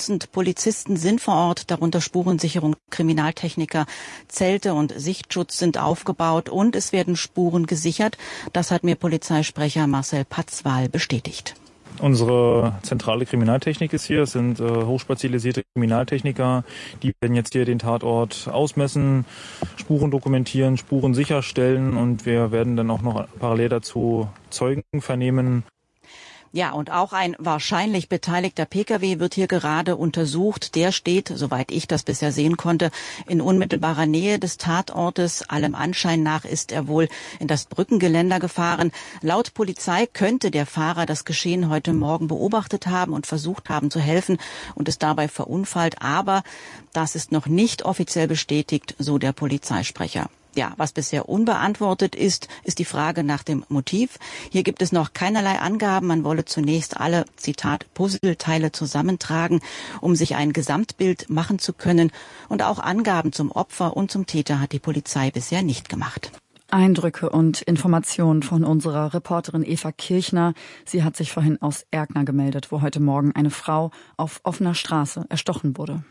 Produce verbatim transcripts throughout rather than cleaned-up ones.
Dutzend Polizisten sind vor Ort, darunter Spurensicherung, Kriminaltechniker, Zelte und Sichtschutz sind aufgebaut und es werden Spuren gesichert. Das hat mir Polizeisprecher Marcel Patzwal bestätigt. Unsere zentrale Kriminaltechnik ist hier. Es sind äh, hochspezialisierte Kriminaltechniker. Die werden jetzt hier den Tatort ausmessen, Spuren dokumentieren, Spuren sicherstellen und wir werden dann auch noch parallel dazu Zeugen vernehmen. Ja, und auch ein wahrscheinlich beteiligter Pkw wird hier gerade untersucht. Der steht, soweit ich das bisher sehen konnte, in unmittelbarer Nähe des Tatortes. Allem Anschein nach ist er wohl in das Brückengeländer gefahren. Laut Polizei könnte der Fahrer das Geschehen heute Morgen beobachtet haben und versucht haben zu helfen und ist dabei verunfallt. Aber das ist noch nicht offiziell bestätigt, so der Polizeisprecher. Ja, was bisher unbeantwortet ist, ist die Frage nach dem Motiv. Hier gibt es noch keinerlei Angaben. Man wolle zunächst alle, Zitat, Puzzleteile zusammentragen, um sich ein Gesamtbild machen zu können. Und auch Angaben zum Opfer und zum Täter hat die Polizei bisher nicht gemacht. Eindrücke und Informationen von unserer Reporterin Eva Kirchner. Sie hat sich vorhin aus Erkner gemeldet, wo heute Morgen eine Frau auf offener Straße erstochen wurde.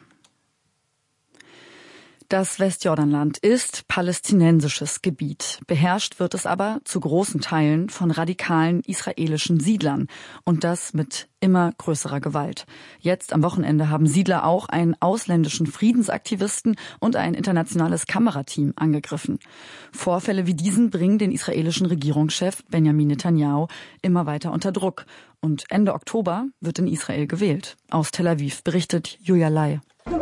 Das Westjordanland ist palästinensisches Gebiet. Beherrscht wird es aber zu großen Teilen von radikalen israelischen Siedlern. Und das mit immer größerer Gewalt. Jetzt am Wochenende haben Siedler auch einen ausländischen Friedensaktivisten und ein internationales Kamerateam angegriffen. Vorfälle wie diesen bringen den israelischen Regierungschef Benjamin Netanyahu immer weiter unter Druck. Und Ende Oktober wird in Israel gewählt. Aus Tel Aviv berichtet Julia Lai.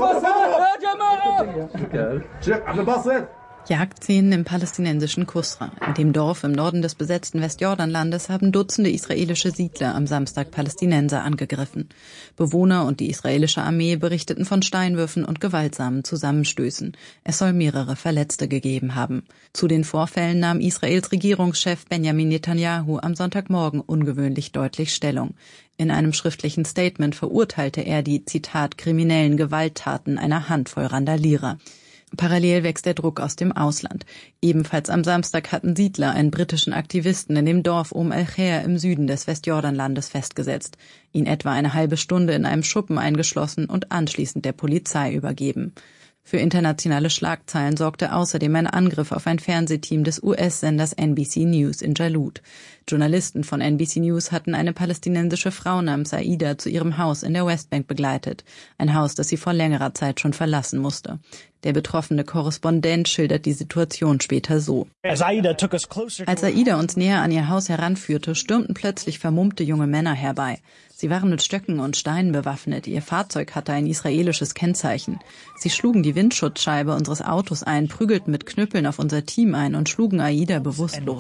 Jagdszenen im palästinensischen Kusra. In dem Dorf im Norden des besetzten Westjordanlandes haben Dutzende israelische Siedler am Samstag Palästinenser angegriffen. Bewohner und die israelische Armee berichteten von Steinwürfen und gewaltsamen Zusammenstößen. Es soll mehrere Verletzte gegeben haben. Zu den Vorfällen nahm Israels Regierungschef Benjamin Netanyahu am Sonntagmorgen ungewöhnlich deutlich Stellung. In einem schriftlichen Statement verurteilte er die, Zitat, kriminellen Gewalttaten einer Handvoll Randalierer. Parallel wächst der Druck aus dem Ausland. Ebenfalls am Samstag hatten Siedler einen britischen Aktivisten in dem Dorf Um el-Khair im Süden des Westjordanlandes festgesetzt, ihn etwa eine halbe Stunde in einem Schuppen eingeschlossen und anschließend der Polizei übergeben. Für internationale Schlagzeilen sorgte außerdem ein Angriff auf ein Fernsehteam des U S-Senders N B C News in Jalut. Journalisten von N B C News hatten eine palästinensische Frau namens Aida zu ihrem Haus in der Westbank begleitet, ein Haus, das sie vor längerer Zeit schon verlassen musste. Der betroffene Korrespondent schildert die Situation später so. Als Aida uns näher an ihr Haus heranführte, stürmten plötzlich vermummte junge Männer herbei. Sie waren mit Stöcken und Steinen bewaffnet. Ihr Fahrzeug hatte ein israelisches Kennzeichen. Sie schlugen die Windschutzscheibe unseres Autos ein, prügelten mit Knüppeln auf unser Team ein und schlugen Aida bewusstlos.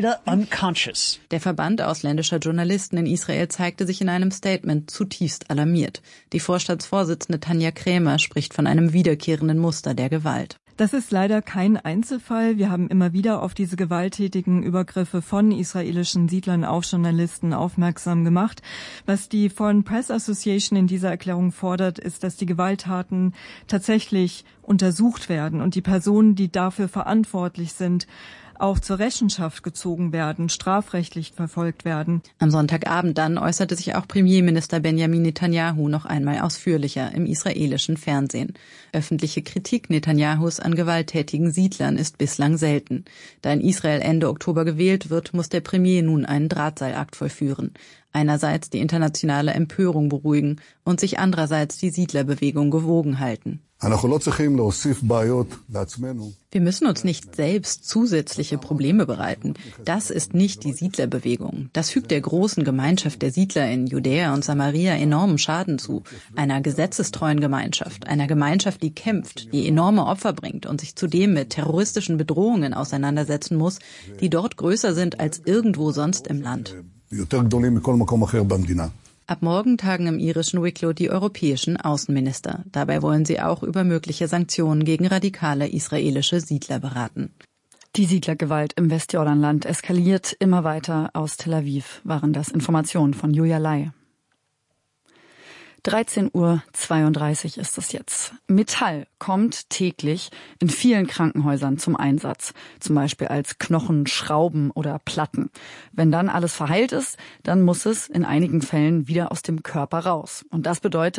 Der Verband ausländischer Journalisten in Israel zeigte sich in einem Statement zutiefst alarmiert. Die Vorstandsvorsitzende Tanja Krämer spricht von einem wiederkehrenden Muster der Gewalt. Das ist leider kein Einzelfall. Wir haben immer wieder auf diese gewalttätigen Übergriffe von israelischen Siedlern auf Journalisten aufmerksam gemacht. Was die Foreign Press Association in dieser Erklärung fordert, ist, dass die Gewalttaten tatsächlich untersucht werden und die Personen, die dafür verantwortlich sind, auch zur Rechenschaft gezogen werden, strafrechtlich verfolgt werden. Am Sonntagabend dann äußerte sich auch Premierminister Benjamin Netanyahu noch einmal ausführlicher im israelischen Fernsehen. Öffentliche Kritik Netanyahus an gewalttätigen Siedlern ist bislang selten. Da in Israel Ende Oktober gewählt wird, muss der Premier nun einen Drahtseilakt vollführen. Einerseits die internationale Empörung beruhigen und sich andererseits die Siedlerbewegung gewogen halten. Wir müssen uns nicht selbst zusätzliche Probleme bereiten. Das ist nicht die Siedlerbewegung. Das fügt der großen Gemeinschaft der Siedler in Judäa und Samaria enormen Schaden zu. Einer gesetzestreuen Gemeinschaft, einer Gemeinschaft, die kämpft, die enorme Opfer bringt und sich zudem mit terroristischen Bedrohungen auseinandersetzen muss, die dort größer sind als irgendwo sonst im Land. Ab morgen tagen im irischen Wicklow die europäischen Außenminister. Dabei wollen sie auch über mögliche Sanktionen gegen radikale israelische Siedler beraten. Die Siedlergewalt im Westjordanland eskaliert immer weiter. Aus Tel Aviv waren das Informationen von Julia Lai. dreizehn Uhr zweiunddreißig ist es jetzt. Metall kommt täglich in vielen Krankenhäusern zum Einsatz, zum Beispiel als Knochen, Schrauben oder Platten. Wenn dann alles verheilt ist, dann muss es in einigen Fällen wieder aus dem Körper raus. Und das bedeutet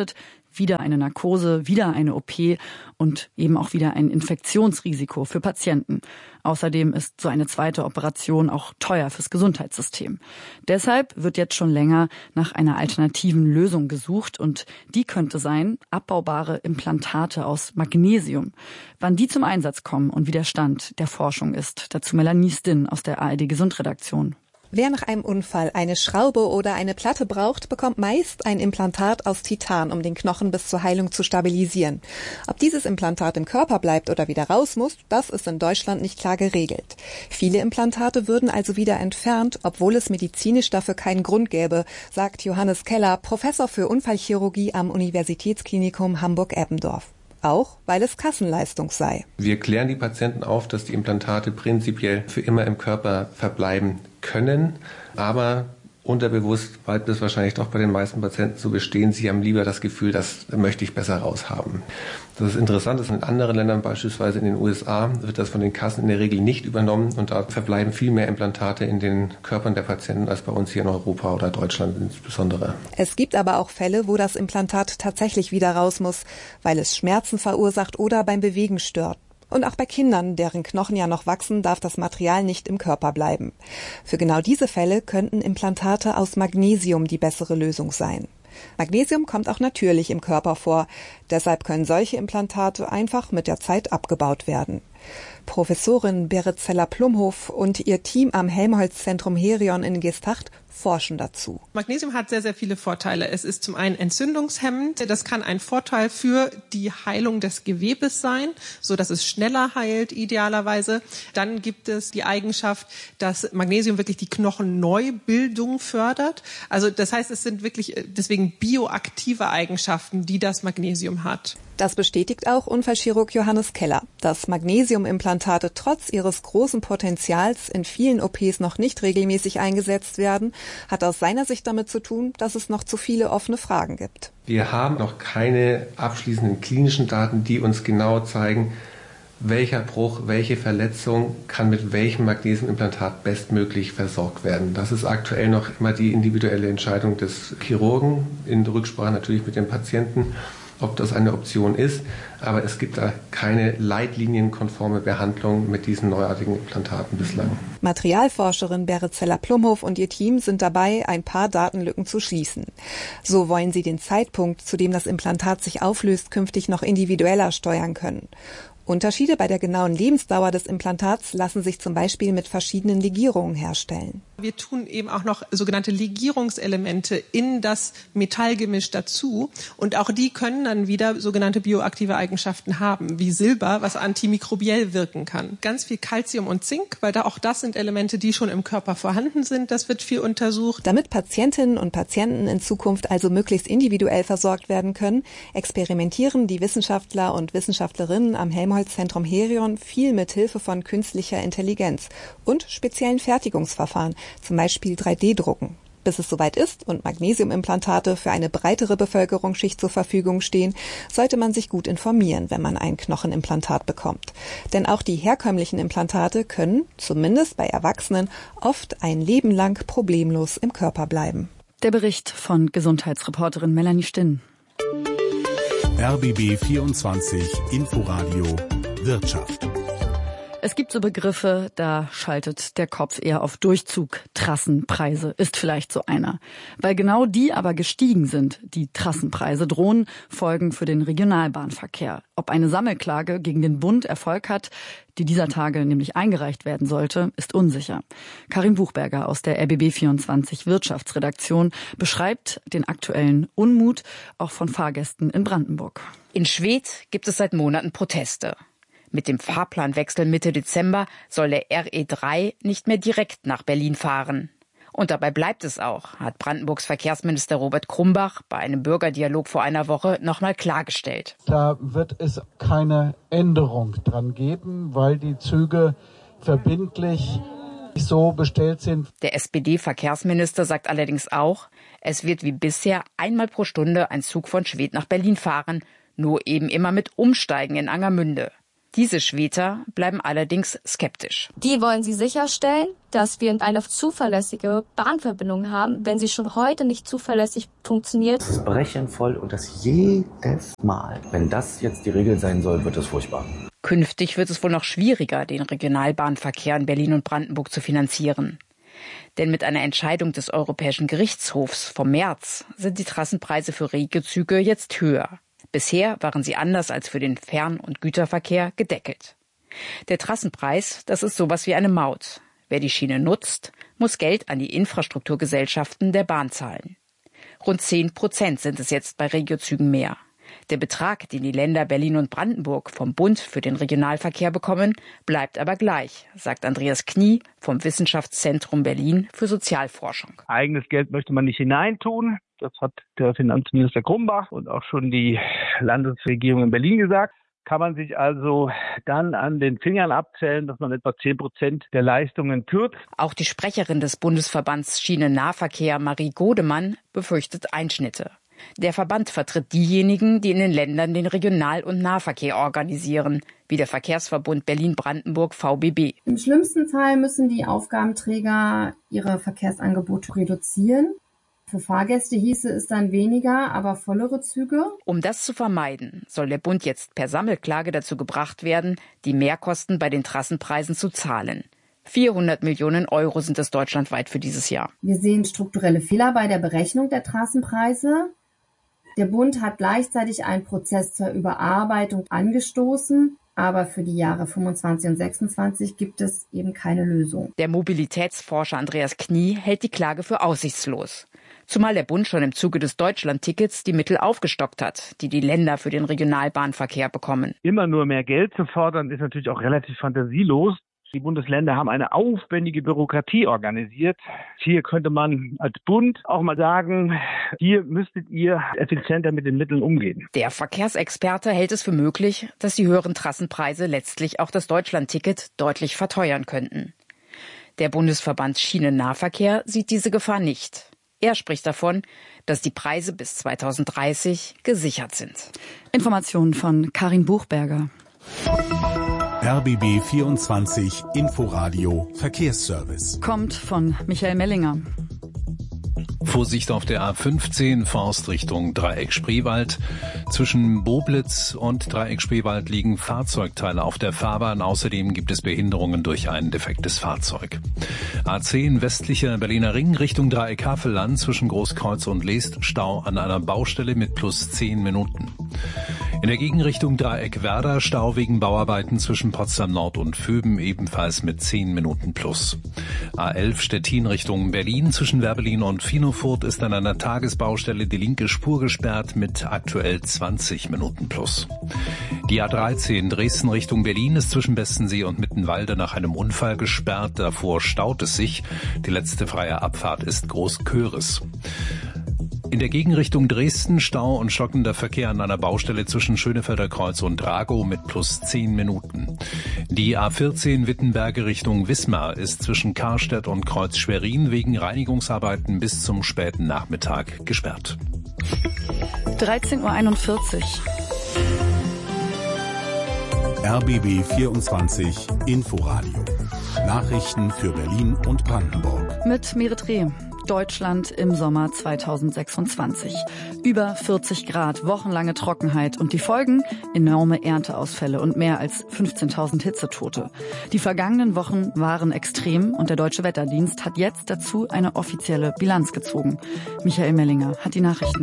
Wieder eine Narkose, wieder eine O P und eben auch wieder ein Infektionsrisiko für Patienten. Außerdem ist so eine zweite Operation auch teuer fürs Gesundheitssystem. Deshalb wird jetzt schon länger nach einer alternativen Lösung gesucht und die könnte sein, abbaubare Implantate aus Magnesium. Wann die zum Einsatz kommen und wie der Stand der Forschung ist, dazu Melanie Stinn aus der A R D Gesundredaktion. Wer nach einem Unfall eine Schraube oder eine Platte braucht, bekommt meist ein Implantat aus Titan, um den Knochen bis zur Heilung zu stabilisieren. Ob dieses Implantat im Körper bleibt oder wieder raus muss, das ist in Deutschland nicht klar geregelt. Viele Implantate würden also wieder entfernt, obwohl es medizinisch dafür keinen Grund gäbe, sagt Johannes Keller, Professor für Unfallchirurgie am Universitätsklinikum Hamburg-Eppendorf. Auch weil es Kassenleistung sei. Wir klären die Patienten auf, dass die Implantate prinzipiell für immer im Körper verbleiben können, aber unterbewusst bleibt es wahrscheinlich doch bei den meisten Patienten so bestehen. Sie haben lieber das Gefühl, das möchte ich besser raushaben. Das ist interessant, dass in anderen Ländern, beispielsweise in den U S A, wird das von den Kassen in der Regel nicht übernommen und da verbleiben viel mehr Implantate in den Körpern der Patienten als bei uns hier in Europa oder Deutschland insbesondere. Es gibt aber auch Fälle, wo das Implantat tatsächlich wieder raus muss, weil es Schmerzen verursacht oder beim Bewegen stört. Und auch bei Kindern, deren Knochen ja noch wachsen, darf das Material nicht im Körper bleiben. Für genau diese Fälle könnten Implantate aus Magnesium die bessere Lösung sein. Magnesium kommt auch natürlich im Körper vor. Deshalb können solche Implantate einfach mit der Zeit abgebaut werden. Professorin Berit Zeller-Plumhoff und ihr Team am Helmholtz-Zentrum Herion in Geesthacht forschen dazu. Magnesium hat sehr, sehr viele Vorteile. Es ist zum einen entzündungshemmend. Das kann ein Vorteil für die Heilung des Gewebes sein, so dass es schneller heilt, idealerweise. Dann gibt es die Eigenschaft, dass Magnesium wirklich die Knochenneubildung fördert. Also das heißt, es sind wirklich deswegen bioaktive Eigenschaften, die das Magnesium hat. Das bestätigt auch Unfallchirurg Johannes Keller. Dass Magnesiumimplantate trotz ihres großen Potenzials in vielen O Ps noch nicht regelmäßig eingesetzt werden, hat aus seiner Sicht damit zu tun, dass es noch zu viele offene Fragen gibt. Wir haben noch keine abschließenden klinischen Daten, die uns genau zeigen, welcher Bruch, welche Verletzung kann mit welchem Magnesiumimplantat bestmöglich versorgt werden. Das ist aktuell noch immer die individuelle Entscheidung des Chirurgen, in Rücksprache natürlich mit dem Patienten, ob das eine Option ist. Aber es gibt da keine leitlinienkonforme Behandlung mit diesen neuartigen Implantaten bislang. Materialforscherin Berit Zeller-Plumhoff und ihr Team sind dabei, ein paar Datenlücken zu schließen. So wollen sie den Zeitpunkt, zu dem das Implantat sich auflöst, künftig noch individueller steuern können. Unterschiede bei der genauen Lebensdauer des Implantats lassen sich zum Beispiel mit verschiedenen Legierungen herstellen. Wir tun eben auch noch sogenannte Legierungselemente in das Metallgemisch dazu. Und auch die können dann wieder sogenannte bioaktive Eigenschaften haben, wie Silber, was antimikrobiell wirken kann. Ganz viel Calcium und Zink, weil da auch das sind Elemente, die schon im Körper vorhanden sind. Das wird viel untersucht. Damit Patientinnen und Patienten in Zukunft also möglichst individuell versorgt werden können, experimentieren die Wissenschaftler und Wissenschaftlerinnen am Helmholtz-Zentrum Herion viel mit Hilfe von künstlicher Intelligenz und speziellen Fertigungsverfahren, zum Beispiel drei D Drucken. Bis es soweit ist und Magnesiumimplantate für eine breitere Bevölkerungsschicht zur Verfügung stehen, sollte man sich gut informieren, wenn man ein Knochenimplantat bekommt. Denn auch die herkömmlichen Implantate können, zumindest bei Erwachsenen, oft ein Leben lang problemlos im Körper bleiben. Der Bericht von Gesundheitsreporterin Melanie Stinn. R B B vierundzwanzig Inforadio Wirtschaft. Es gibt so Begriffe, da schaltet der Kopf eher auf Durchzug. Trassenpreise ist vielleicht so einer. Weil genau die aber gestiegen sind, die Trassenpreise, drohen Folgen für den Regionalbahnverkehr. Ob eine Sammelklage gegen den Bund Erfolg hat, die dieser Tage nämlich eingereicht werden sollte, ist unsicher. Karin Buchberger aus der R B B vierundzwanzig Wirtschaftsredaktion beschreibt den aktuellen Unmut auch von Fahrgästen in Brandenburg. In Schwedt gibt es seit Monaten Proteste. Mit dem Fahrplanwechsel Mitte Dezember soll der R E drei nicht mehr direkt nach Berlin fahren. Und dabei bleibt es auch, hat Brandenburgs Verkehrsminister Robert Krumbach bei einem Bürgerdialog vor einer Woche nochmal klargestellt. Da wird es keine Änderung dran geben, weil die Züge verbindlich so bestellt sind. Der S P D-Verkehrsminister sagt allerdings auch, es wird wie bisher einmal pro Stunde ein Zug von Schwedt nach Berlin fahren, nur eben immer mit Umsteigen in Angermünde. Diese Schweter bleiben allerdings skeptisch. Die wollen sie sicherstellen, dass wir eine zuverlässige Bahnverbindung haben, wenn sie schon heute nicht zuverlässig funktioniert. Das ist brechenvoll und das jedes Mal. Wenn das jetzt die Regel sein soll, wird es furchtbar. Künftig wird es wohl noch schwieriger, den Regionalbahnverkehr in Berlin und Brandenburg zu finanzieren. Denn mit einer Entscheidung des Europäischen Gerichtshofs vom März sind die Trassenpreise für Regiozüge jetzt höher. Bisher waren sie anders als für den Fern- und Güterverkehr gedeckelt. Der Trassenpreis, das ist sowas wie eine Maut. Wer die Schiene nutzt, muss Geld an die Infrastrukturgesellschaften der Bahn zahlen. Rund zehn Prozent sind es jetzt bei Regiozügen mehr. Der Betrag, den die Länder Berlin und Brandenburg vom Bund für den Regionalverkehr bekommen, bleibt aber gleich, sagt Andreas Knie vom Wissenschaftszentrum Berlin für Sozialforschung. Eigenes Geld möchte man nicht hineintun. Das hat der Finanzminister Grumbach und auch schon die Landesregierung in Berlin gesagt. Kann man sich also dann an den Fingern abzählen, dass man etwa zehn Prozent der Leistungen kürzt. Auch die Sprecherin des Bundesverbands Schienennahverkehr, Marie Godemann, befürchtet Einschnitte. Der Verband vertritt diejenigen, die in den Ländern den Regional- und Nahverkehr organisieren, wie der Verkehrsverbund Berlin-Brandenburg V B B. Im schlimmsten Fall müssen die Aufgabenträger ihre Verkehrsangebote reduzieren. Für Fahrgäste hieße es dann weniger, aber vollere Züge. Um das zu vermeiden, soll der Bund jetzt per Sammelklage dazu gebracht werden, die Mehrkosten bei den Trassenpreisen zu zahlen. vierhundert Millionen Euro sind es deutschlandweit für dieses Jahr. Wir sehen strukturelle Fehler bei der Berechnung der Trassenpreise. Der Bund hat gleichzeitig einen Prozess zur Überarbeitung angestoßen, aber für die Jahre fünfundzwanzig und sechsundzwanzig gibt es eben keine Lösung. Der Mobilitätsforscher Andreas Knie hält die Klage für aussichtslos. Zumal der Bund schon im Zuge des Deutschlandtickets die Mittel aufgestockt hat, die die Länder für den Regionalbahnverkehr bekommen. Immer nur mehr Geld zu fordern, ist natürlich auch relativ fantasielos. Die Bundesländer haben eine aufwendige Bürokratie organisiert. Hier könnte man als Bund auch mal sagen, hier müsstet ihr effizienter mit den Mitteln umgehen. Der Verkehrsexperte hält es für möglich, dass die höheren Trassenpreise letztlich auch das Deutschlandticket deutlich verteuern könnten. Der Bundesverband Schienennahverkehr sieht diese Gefahr nicht. Er spricht davon, dass die Preise bis zweitausenddreißig gesichert sind. Informationen von Karin Buchberger. R B B vierundzwanzig Inforadio Verkehrsservice. Kommt von Michael Mellinger. Vorsicht auf der A fünfzehn Forst Richtung Dreieck Spreewald. Zwischen Boblitz und Dreieck Spreewald liegen Fahrzeugteile auf der Fahrbahn. Außerdem gibt es Behinderungen durch ein defektes Fahrzeug. A zehn westlicher Berliner Ring Richtung Dreieck Havelland zwischen Großkreuz und Leest. Stau an einer Baustelle mit plus zehn Minuten. In der Gegenrichtung Dreieck Werder Stau wegen Bauarbeiten zwischen Potsdam Nord und Vöben ebenfalls mit zehn Minuten plus. A elf Stettin Richtung Berlin zwischen Werbelin und Finofurt ist an einer Tagesbaustelle die linke Spur gesperrt mit aktuell zwanzig Minuten plus. Die A dreizehn Dresden Richtung Berlin ist zwischen Bestensee und Mittenwalde nach einem Unfall gesperrt. Davor staut es sich. Die letzte freie Abfahrt ist Großköris. In der Gegenrichtung Dresden Stau und stockender Verkehr an einer Baustelle zwischen Schönefelder Kreuz und Dragow mit plus zehn Minuten. Die A vierzehn Wittenberge Richtung Wismar ist zwischen Karstedt und Kreuz Schwerin wegen Reinigungsarbeiten bis zum späten Nachmittag gesperrt. dreizehn Uhr einundvierzig. R B B vierundzwanzig Inforadio. Nachrichten für Berlin und Brandenburg. Mit Merit Reh. Deutschland im Sommer zweitausendsechsundzwanzig. Über vierzig Grad, wochenlange Trockenheit und die Folgen? Enorme Ernteausfälle und mehr als fünfzehntausend Hitzetote. Die vergangenen Wochen waren extrem und der Deutsche Wetterdienst hat jetzt dazu eine offizielle Bilanz gezogen. Michael Mellinger hat die Nachrichten.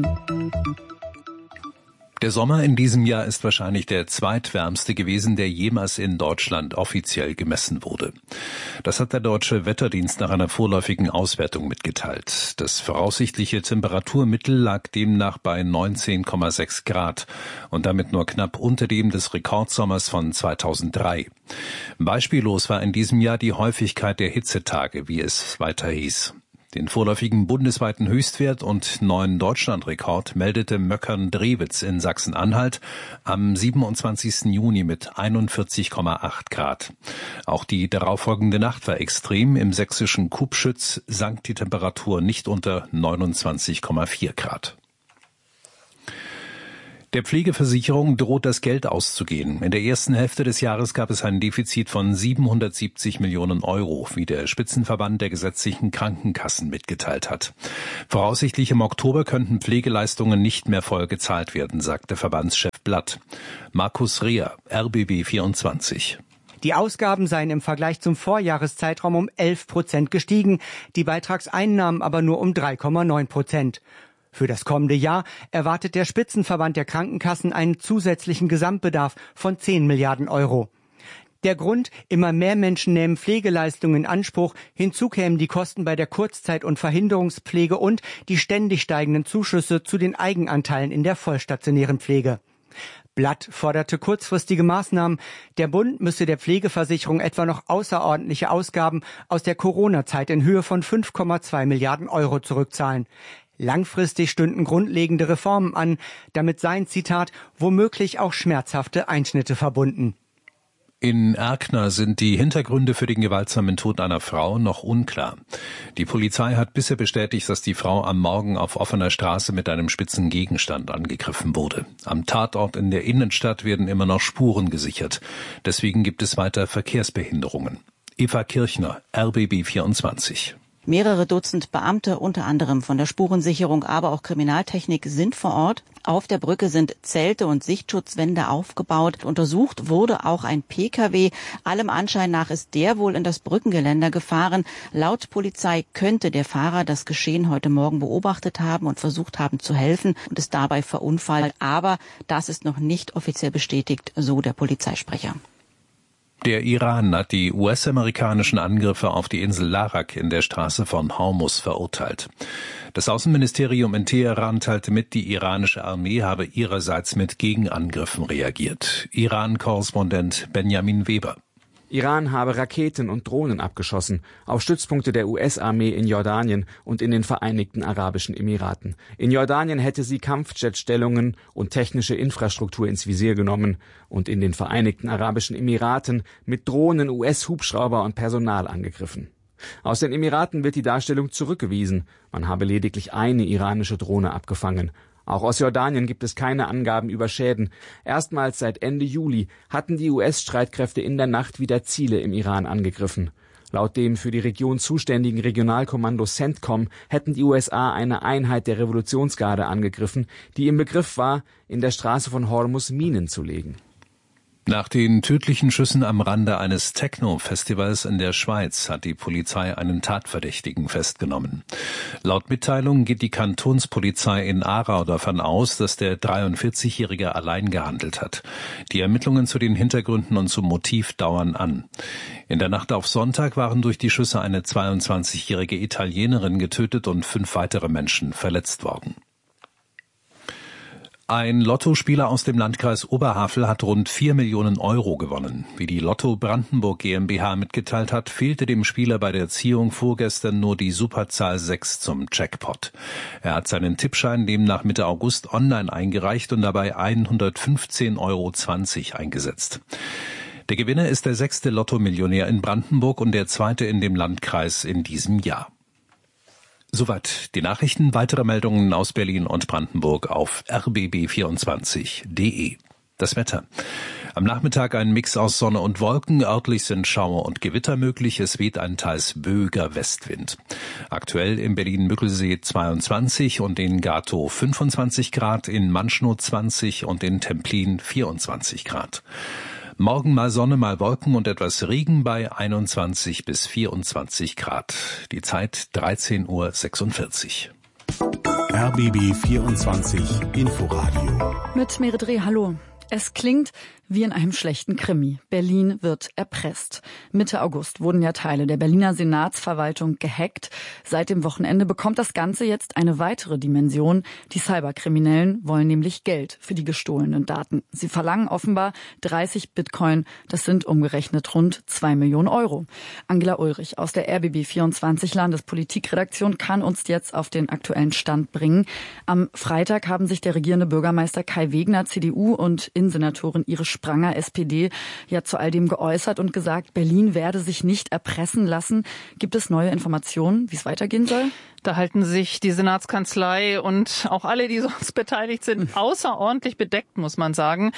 Der Sommer in diesem Jahr ist wahrscheinlich der zweitwärmste gewesen, der jemals in Deutschland offiziell gemessen wurde. Das hat der Deutsche Wetterdienst nach einer vorläufigen Auswertung mitgeteilt. Das voraussichtliche Temperaturmittel lag demnach bei neunzehn Komma sechs Grad und damit nur knapp unter dem des Rekordsommers von zweitausenddrei. Beispiellos war in diesem Jahr die Häufigkeit der Hitzetage, wie es weiter hieß. Den vorläufigen bundesweiten Höchstwert und neuen Deutschlandrekord meldete Möckern-Drewitz in Sachsen-Anhalt am siebenundzwanzigsten Juni mit einundvierzig Komma acht Grad. Auch die darauffolgende Nacht war extrem. Im sächsischen Kubschütz sank die Temperatur nicht unter neunundzwanzig Komma vier Grad. Der Pflegeversicherung droht das Geld auszugehen. In der ersten Hälfte des Jahres gab es ein Defizit von siebenhundertsiebzig Millionen Euro, wie der Spitzenverband der gesetzlichen Krankenkassen mitgeteilt hat. Voraussichtlich im Oktober könnten Pflegeleistungen nicht mehr voll gezahlt werden, sagte Verbandschef Blatt. Markus Reher, R B B vierundzwanzig. Die Ausgaben seien im Vergleich zum Vorjahreszeitraum um elf Prozent gestiegen, die Beitragseinnahmen aber nur um drei Komma neun Prozent. Für das kommende Jahr erwartet der Spitzenverband der Krankenkassen einen zusätzlichen Gesamtbedarf von zehn Milliarden Euro. Der Grund: immer mehr Menschen nehmen Pflegeleistungen in Anspruch. Hinzu kämen die Kosten bei der Kurzzeit- und Verhinderungspflege und die ständig steigenden Zuschüsse zu den Eigenanteilen in der vollstationären Pflege. Blatt forderte kurzfristige Maßnahmen. Der Bund müsse der Pflegeversicherung etwa noch außerordentliche Ausgaben aus der Corona-Zeit in Höhe von fünf Komma zwei Milliarden Euro zurückzahlen. Langfristig stünden grundlegende Reformen an. Damit seien, Zitat, womöglich auch schmerzhafte Einschnitte verbunden. In Erkner sind die Hintergründe für den gewaltsamen Tod einer Frau noch unklar. Die Polizei hat bisher bestätigt, dass die Frau am Morgen auf offener Straße mit einem spitzen Gegenstand angegriffen wurde. Am Tatort in der Innenstadt werden immer noch Spuren gesichert. Deswegen gibt es weiter Verkehrsbehinderungen. Eva Kirchner, R B B vierundzwanzig. Mehrere Dutzend Beamte, unter anderem von der Spurensicherung, aber auch Kriminaltechnik, sind vor Ort. Auf der Brücke sind Zelte und Sichtschutzwände aufgebaut. Untersucht wurde auch ein Pkw. Allem Anschein nach ist der wohl in das Brückengeländer gefahren. Laut Polizei könnte der Fahrer das Geschehen heute Morgen beobachtet haben und versucht haben zu helfen und ist dabei verunfallt. Aber das ist noch nicht offiziell bestätigt, so der Polizeisprecher. Der Iran hat die U S-amerikanischen Angriffe auf die Insel Larak in der Straße von Hormuz verurteilt. Das Außenministerium in Teheran teilte mit, die iranische Armee habe ihrerseits mit Gegenangriffen reagiert. Iran-Korrespondent Benjamin Weber. Iran habe Raketen und Drohnen abgeschossen auf Stützpunkte der U S-Armee in Jordanien und in den Vereinigten Arabischen Emiraten. In Jordanien hätte sie Kampfjetstellungen und technische Infrastruktur ins Visier genommen und in den Vereinigten Arabischen Emiraten mit Drohnen, U S-Hubschrauber und Personal angegriffen. Aus den Emiraten wird die Darstellung zurückgewiesen. Man habe lediglich eine iranische Drohne abgefangen. Auch aus Jordanien gibt es keine Angaben über Schäden. Erstmals seit Ende Juli hatten die U S-Streitkräfte in der Nacht wieder Ziele im Iran angegriffen. Laut dem für die Region zuständigen Regionalkommando CENTCOM hätten die U S A eine Einheit der Revolutionsgarde angegriffen, die im Begriff war, in der Straße von Hormuz Minen zu legen. Nach den tödlichen Schüssen am Rande eines Techno-Festivals in der Schweiz hat die Polizei einen Tatverdächtigen festgenommen. Laut Mitteilung geht die Kantonspolizei in Aarau davon aus, dass der dreiundvierzigjährige allein gehandelt hat. Die Ermittlungen zu den Hintergründen und zum Motiv dauern an. In der Nacht auf Sonntag waren durch die Schüsse eine zweiundzwanzigjährige Italienerin getötet und fünf weitere Menschen verletzt worden. Ein Lottospieler aus dem Landkreis Oberhavel hat rund vier Millionen Euro gewonnen. Wie die Lotto Brandenburg GmbH mitgeteilt hat, fehlte dem Spieler bei der Ziehung vorgestern nur die Superzahl sechs zum Jackpot. Er hat seinen Tippschein demnach Mitte August online eingereicht und dabei hundertfünfzehn Euro zwanzig eingesetzt. Der Gewinner ist der sechste Lotto-Millionär in Brandenburg und der zweite in dem Landkreis in diesem Jahr. Soweit die Nachrichten. Weitere Meldungen aus Berlin und Brandenburg auf r b b vierundzwanzig punkt d e. Das Wetter. Am Nachmittag ein Mix aus Sonne und Wolken. Örtlich sind Schauer und Gewitter möglich. Es weht ein teils böiger Westwind. Aktuell in Berlin-Müggelsee zweiundzwanzig und in Gatow fünfundzwanzig Grad, in Manschnow zwanzig und in Templin vierundzwanzig Grad. Morgen mal Sonne, mal Wolken und etwas Regen bei einundzwanzig bis vierundzwanzig Grad. Die Zeit dreizehn Uhr sechsundvierzig. R B B vierundzwanzig Inforadio. Mit Merit Reh, hallo. Es klingt wie in einem schlechten Krimi. Berlin wird erpresst. Mitte August wurden ja Teile der Berliner Senatsverwaltung gehackt. Seit dem Wochenende bekommt das Ganze jetzt eine weitere Dimension. Die Cyberkriminellen wollen nämlich Geld für die gestohlenen Daten. Sie verlangen offenbar dreißig Bitcoin. Das sind umgerechnet rund zwei Millionen Euro. Angela Ulrich aus der R B B vierundzwanzig Landespolitikredaktion kann uns jetzt auf den aktuellen Stand bringen. Am Freitag haben sich der regierende Bürgermeister Kai Wegner, C D U, und Innensenatorin Iris Spranger, S P D, ja zu all dem geäußert und gesagt, Berlin werde sich nicht erpressen lassen. Gibt es neue Informationen, wie es weitergehen soll? Da halten sich die Senatskanzlei und auch alle, die sonst beteiligt sind, außerordentlich bedeckt, muss man sagen.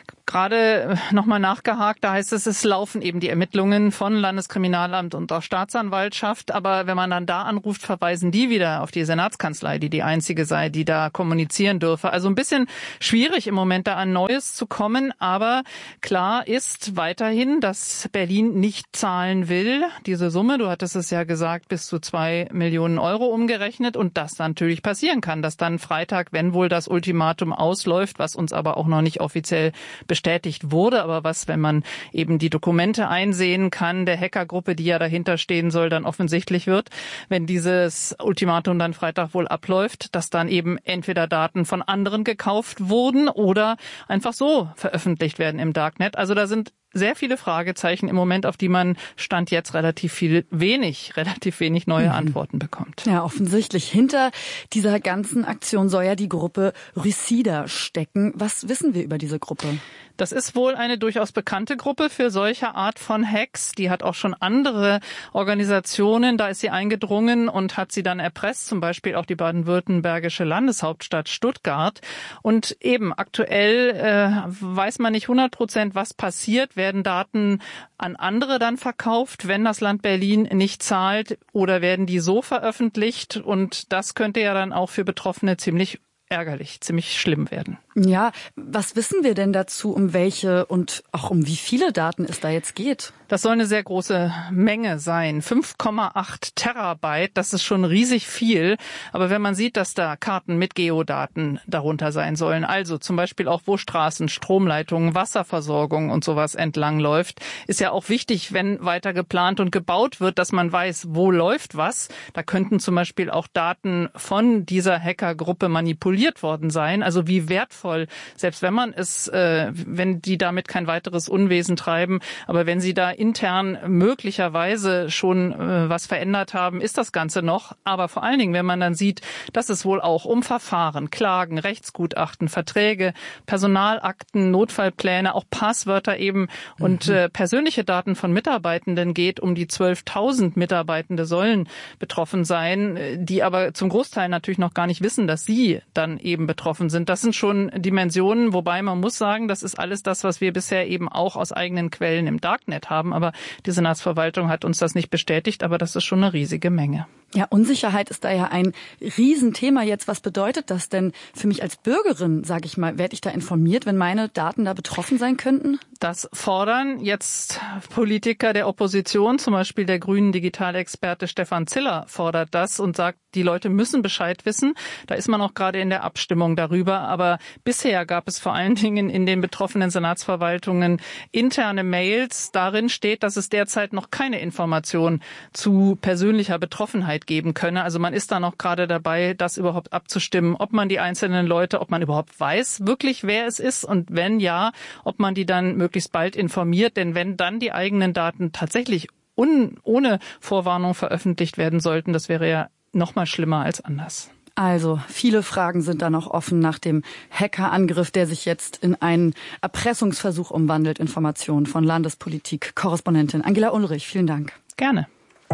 Gerade nochmal nachgehakt, da heißt es, es laufen eben die Ermittlungen von Landeskriminalamt und auch Staatsanwaltschaft. Aber wenn man dann da anruft, verweisen die wieder auf die Senatskanzlei, die die einzige sei, die da kommunizieren dürfe. Also ein bisschen schwierig im Moment da an Neues zu kommen. Aber klar ist weiterhin, dass Berlin nicht zahlen will. Diese Summe, du hattest es ja gesagt, bis zu zwei Millionen Euro umgerechnet. Und das natürlich passieren kann, dass dann Freitag, wenn wohl das Ultimatum ausläuft, was uns aber auch noch nicht offiziell bestätigt wurde, aber was, wenn man eben die Dokumente einsehen kann, der Hackergruppe, die ja dahinter stehen soll, dann offensichtlich wird, wenn dieses Ultimatum dann Freitag wohl abläuft, dass dann eben entweder Daten von anderen gekauft wurden oder einfach so veröffentlicht werden im Darknet. Also da sind sehr viele Fragezeichen im Moment, auf die man Stand jetzt relativ viel wenig, relativ wenig neue Antworten bekommt. Ja, offensichtlich. Hinter dieser ganzen Aktion soll ja die Gruppe Rysida stecken. Was wissen wir über diese Gruppe? Das ist wohl eine durchaus bekannte Gruppe für solche Art von Hacks. Die hat auch schon andere Organisationen, da ist sie eingedrungen und hat sie dann erpresst, zum Beispiel auch die baden-württembergische Landeshauptstadt Stuttgart. Und eben aktuell äh, weiß man nicht hundert Prozent, was passiert. Werden Daten an andere dann verkauft, wenn das Land Berlin nicht zahlt, oder werden die so veröffentlicht? Und das könnte ja dann auch für Betroffene ziemlich ärgerlich, ziemlich schlimm werden. Ja, was wissen wir denn dazu, um welche und auch um wie viele Daten es da jetzt geht? Das soll eine sehr große Menge sein. fünf Komma acht Terabyte, das ist schon riesig viel. Aber wenn man sieht, dass da Karten mit Geodaten darunter sein sollen, also zum Beispiel auch wo Straßen, Stromleitungen, Wasserversorgung und sowas entlang läuft, ist ja auch wichtig, wenn weiter geplant und gebaut wird, dass man weiß, wo läuft was. Da könnten zum Beispiel auch Daten von dieser Hackergruppe manipuliert worden sein. Also wie wertvoll, selbst wenn man es, äh, wenn die damit kein weiteres Unwesen treiben, aber wenn sie da intern möglicherweise schon äh, was verändert haben, ist das Ganze noch. Aber vor allen Dingen, wenn man dann sieht, dass es wohl auch um Verfahren, Klagen, Rechtsgutachten, Verträge, Personalakten, Notfallpläne, auch Passwörter eben und äh, persönliche Daten von Mitarbeitenden geht, um die zwölftausend Mitarbeitende sollen betroffen sein, die aber zum Großteil natürlich noch gar nicht wissen, dass sie dann eben betroffen sind. Das sind schon Dimensionen, wobei man muss sagen, das ist alles das, was wir bisher eben auch aus eigenen Quellen im Darknet haben. Aber die Senatsverwaltung hat uns das nicht bestätigt, aber das ist schon eine riesige Menge. Ja, Unsicherheit ist da ja ein Riesenthema jetzt. Was bedeutet das denn für mich als Bürgerin, sage ich mal? Werde ich da informiert, wenn meine Daten da betroffen sein könnten? Das fordern jetzt Politiker der Opposition, zum Beispiel der grünen Digitalexperte Stefan Ziller fordert das und sagt, die Leute müssen Bescheid wissen. Da ist man auch gerade in der Abstimmung darüber. Aber bisher gab es vor allen Dingen in den betroffenen Senatsverwaltungen interne Mails. Darin steht, dass es derzeit noch keine Information zu persönlicher Betroffenheit geben könne. Also man ist da noch gerade dabei, das überhaupt abzustimmen, ob man die einzelnen Leute, ob man überhaupt weiß wirklich, wer es ist und wenn ja, ob man die dann möglichst bald informiert. Denn wenn dann die eigenen Daten tatsächlich un- ohne Vorwarnung veröffentlicht werden sollten, das wäre ja noch mal schlimmer als anders. Also, viele Fragen sind da noch offen nach dem Hackerangriff, der sich jetzt in einen Erpressungsversuch umwandelt. Informationen von Landespolitik-Korrespondentin Angela Ulrich. Vielen Dank. Gerne.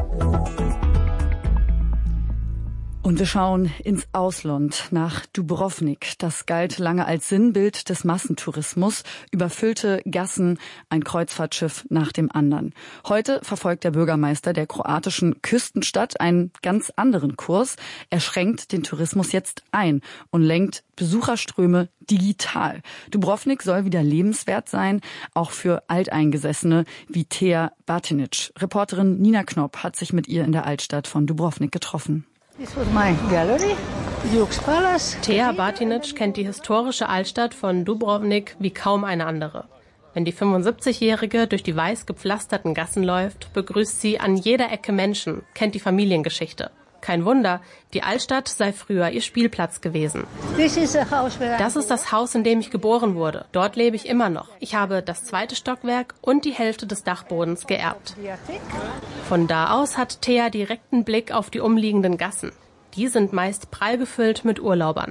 Und wir schauen ins Ausland, nach Dubrovnik. Das galt lange als Sinnbild des Massentourismus. Überfüllte Gassen, ein Kreuzfahrtschiff nach dem anderen. Heute verfolgt der Bürgermeister der kroatischen Küstenstadt einen ganz anderen Kurs. Er schränkt den Tourismus jetzt ein und lenkt Besucherströme digital. Dubrovnik soll wieder lebenswert sein, auch für Alteingesessene wie Thea Batinic. Reporterin Nina Knopp hat sich mit ihr in der Altstadt von Dubrovnik getroffen. This was my gallery, Duke's Palace. Thea Batinic kennt die historische Altstadt von Dubrovnik wie kaum eine andere. Wenn die fünfundsiebzigjährige durch die weiß gepflasterten Gassen läuft, begrüßt sie an jeder Ecke Menschen, kennt die Familiengeschichte. Kein Wunder, die Altstadt sei früher ihr Spielplatz gewesen. Das ist das Haus, in dem ich geboren wurde. Dort lebe ich immer noch. Ich habe das zweite Stockwerk und die Hälfte des Dachbodens geerbt. Von da aus hat Thea direkten Blick auf die umliegenden Gassen. Die sind meist prall gefüllt mit Urlaubern.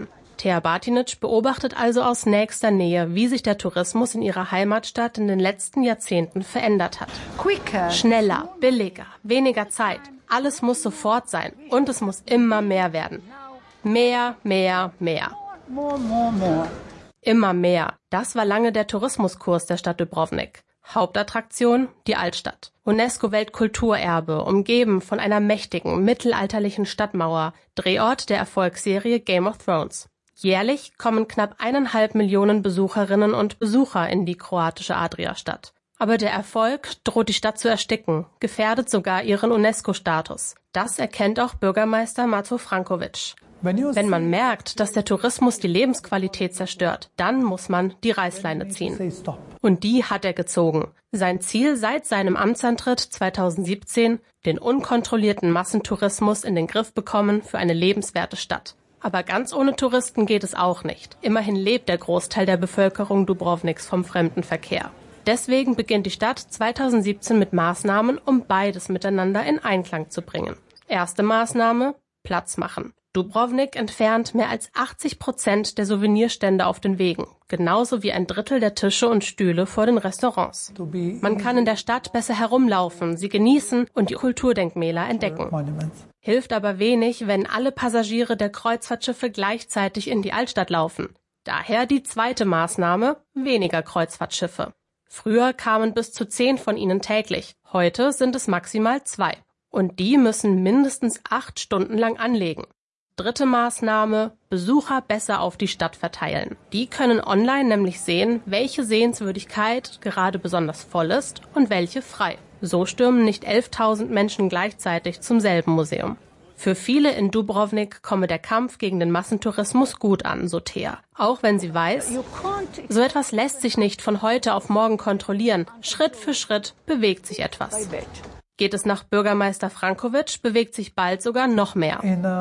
Thea Batinic beobachtet also aus nächster Nähe, wie sich der Tourismus in ihrer Heimatstadt in den letzten Jahrzehnten verändert hat. Quicker. Schneller, billiger, weniger Zeit. Alles muss sofort sein und es muss immer mehr werden. Mehr, mehr, mehr. More, more, more. Immer mehr. Das war lange der Tourismuskurs der Stadt Dubrovnik. Hauptattraktion, die Altstadt. UNESCO-Weltkulturerbe, umgeben von einer mächtigen, mittelalterlichen Stadtmauer, Drehort der Erfolgsserie Game of Thrones. Jährlich kommen knapp eineinhalb Millionen Besucherinnen und Besucher in die kroatische Adriastadt. Aber der Erfolg droht die Stadt zu ersticken, gefährdet sogar ihren UNESCO-Status. Das erkennt auch Bürgermeister Mato Frankovic. Wenn man merkt, dass der Tourismus die Lebensqualität zerstört, dann muss man die Reißleine ziehen. Und die hat er gezogen. Sein Ziel seit seinem Amtsantritt zweitausendsiebzehn, den unkontrollierten Massentourismus in den Griff bekommen für eine lebenswerte Stadt. Aber ganz ohne Touristen geht es auch nicht. Immerhin lebt der Großteil der Bevölkerung Dubrovniks vom Fremdenverkehr. Deswegen beginnt die Stadt zweitausendsiebzehn mit Maßnahmen, um beides miteinander in Einklang zu bringen. Erste Maßnahme: Platz machen. Dubrovnik entfernt mehr als achtzig Prozent der Souvenirstände auf den Wegen, genauso wie ein Drittel der Tische und Stühle vor den Restaurants. Man kann in der Stadt besser herumlaufen, sie genießen und die Kulturdenkmäler entdecken. Hilft aber wenig, wenn alle Passagiere der Kreuzfahrtschiffe gleichzeitig in die Altstadt laufen. Daher die zweite Maßnahme: weniger Kreuzfahrtschiffe. Früher kamen bis zu zehn von ihnen täglich, heute sind es maximal zwei. Und die müssen mindestens acht Stunden lang anlegen. Dritte Maßnahme: Besucher besser auf die Stadt verteilen. Die können online nämlich sehen, welche Sehenswürdigkeit gerade besonders voll ist und welche frei. So stürmen nicht elftausend Menschen gleichzeitig zum selben Museum. Für viele in Dubrovnik komme der Kampf gegen den Massentourismus gut an, so Thea. Auch wenn sie weiß, so etwas lässt sich nicht von heute auf morgen kontrollieren. Schritt für Schritt bewegt sich etwas. Geht es nach Bürgermeister Frankovic, bewegt sich bald sogar noch mehr.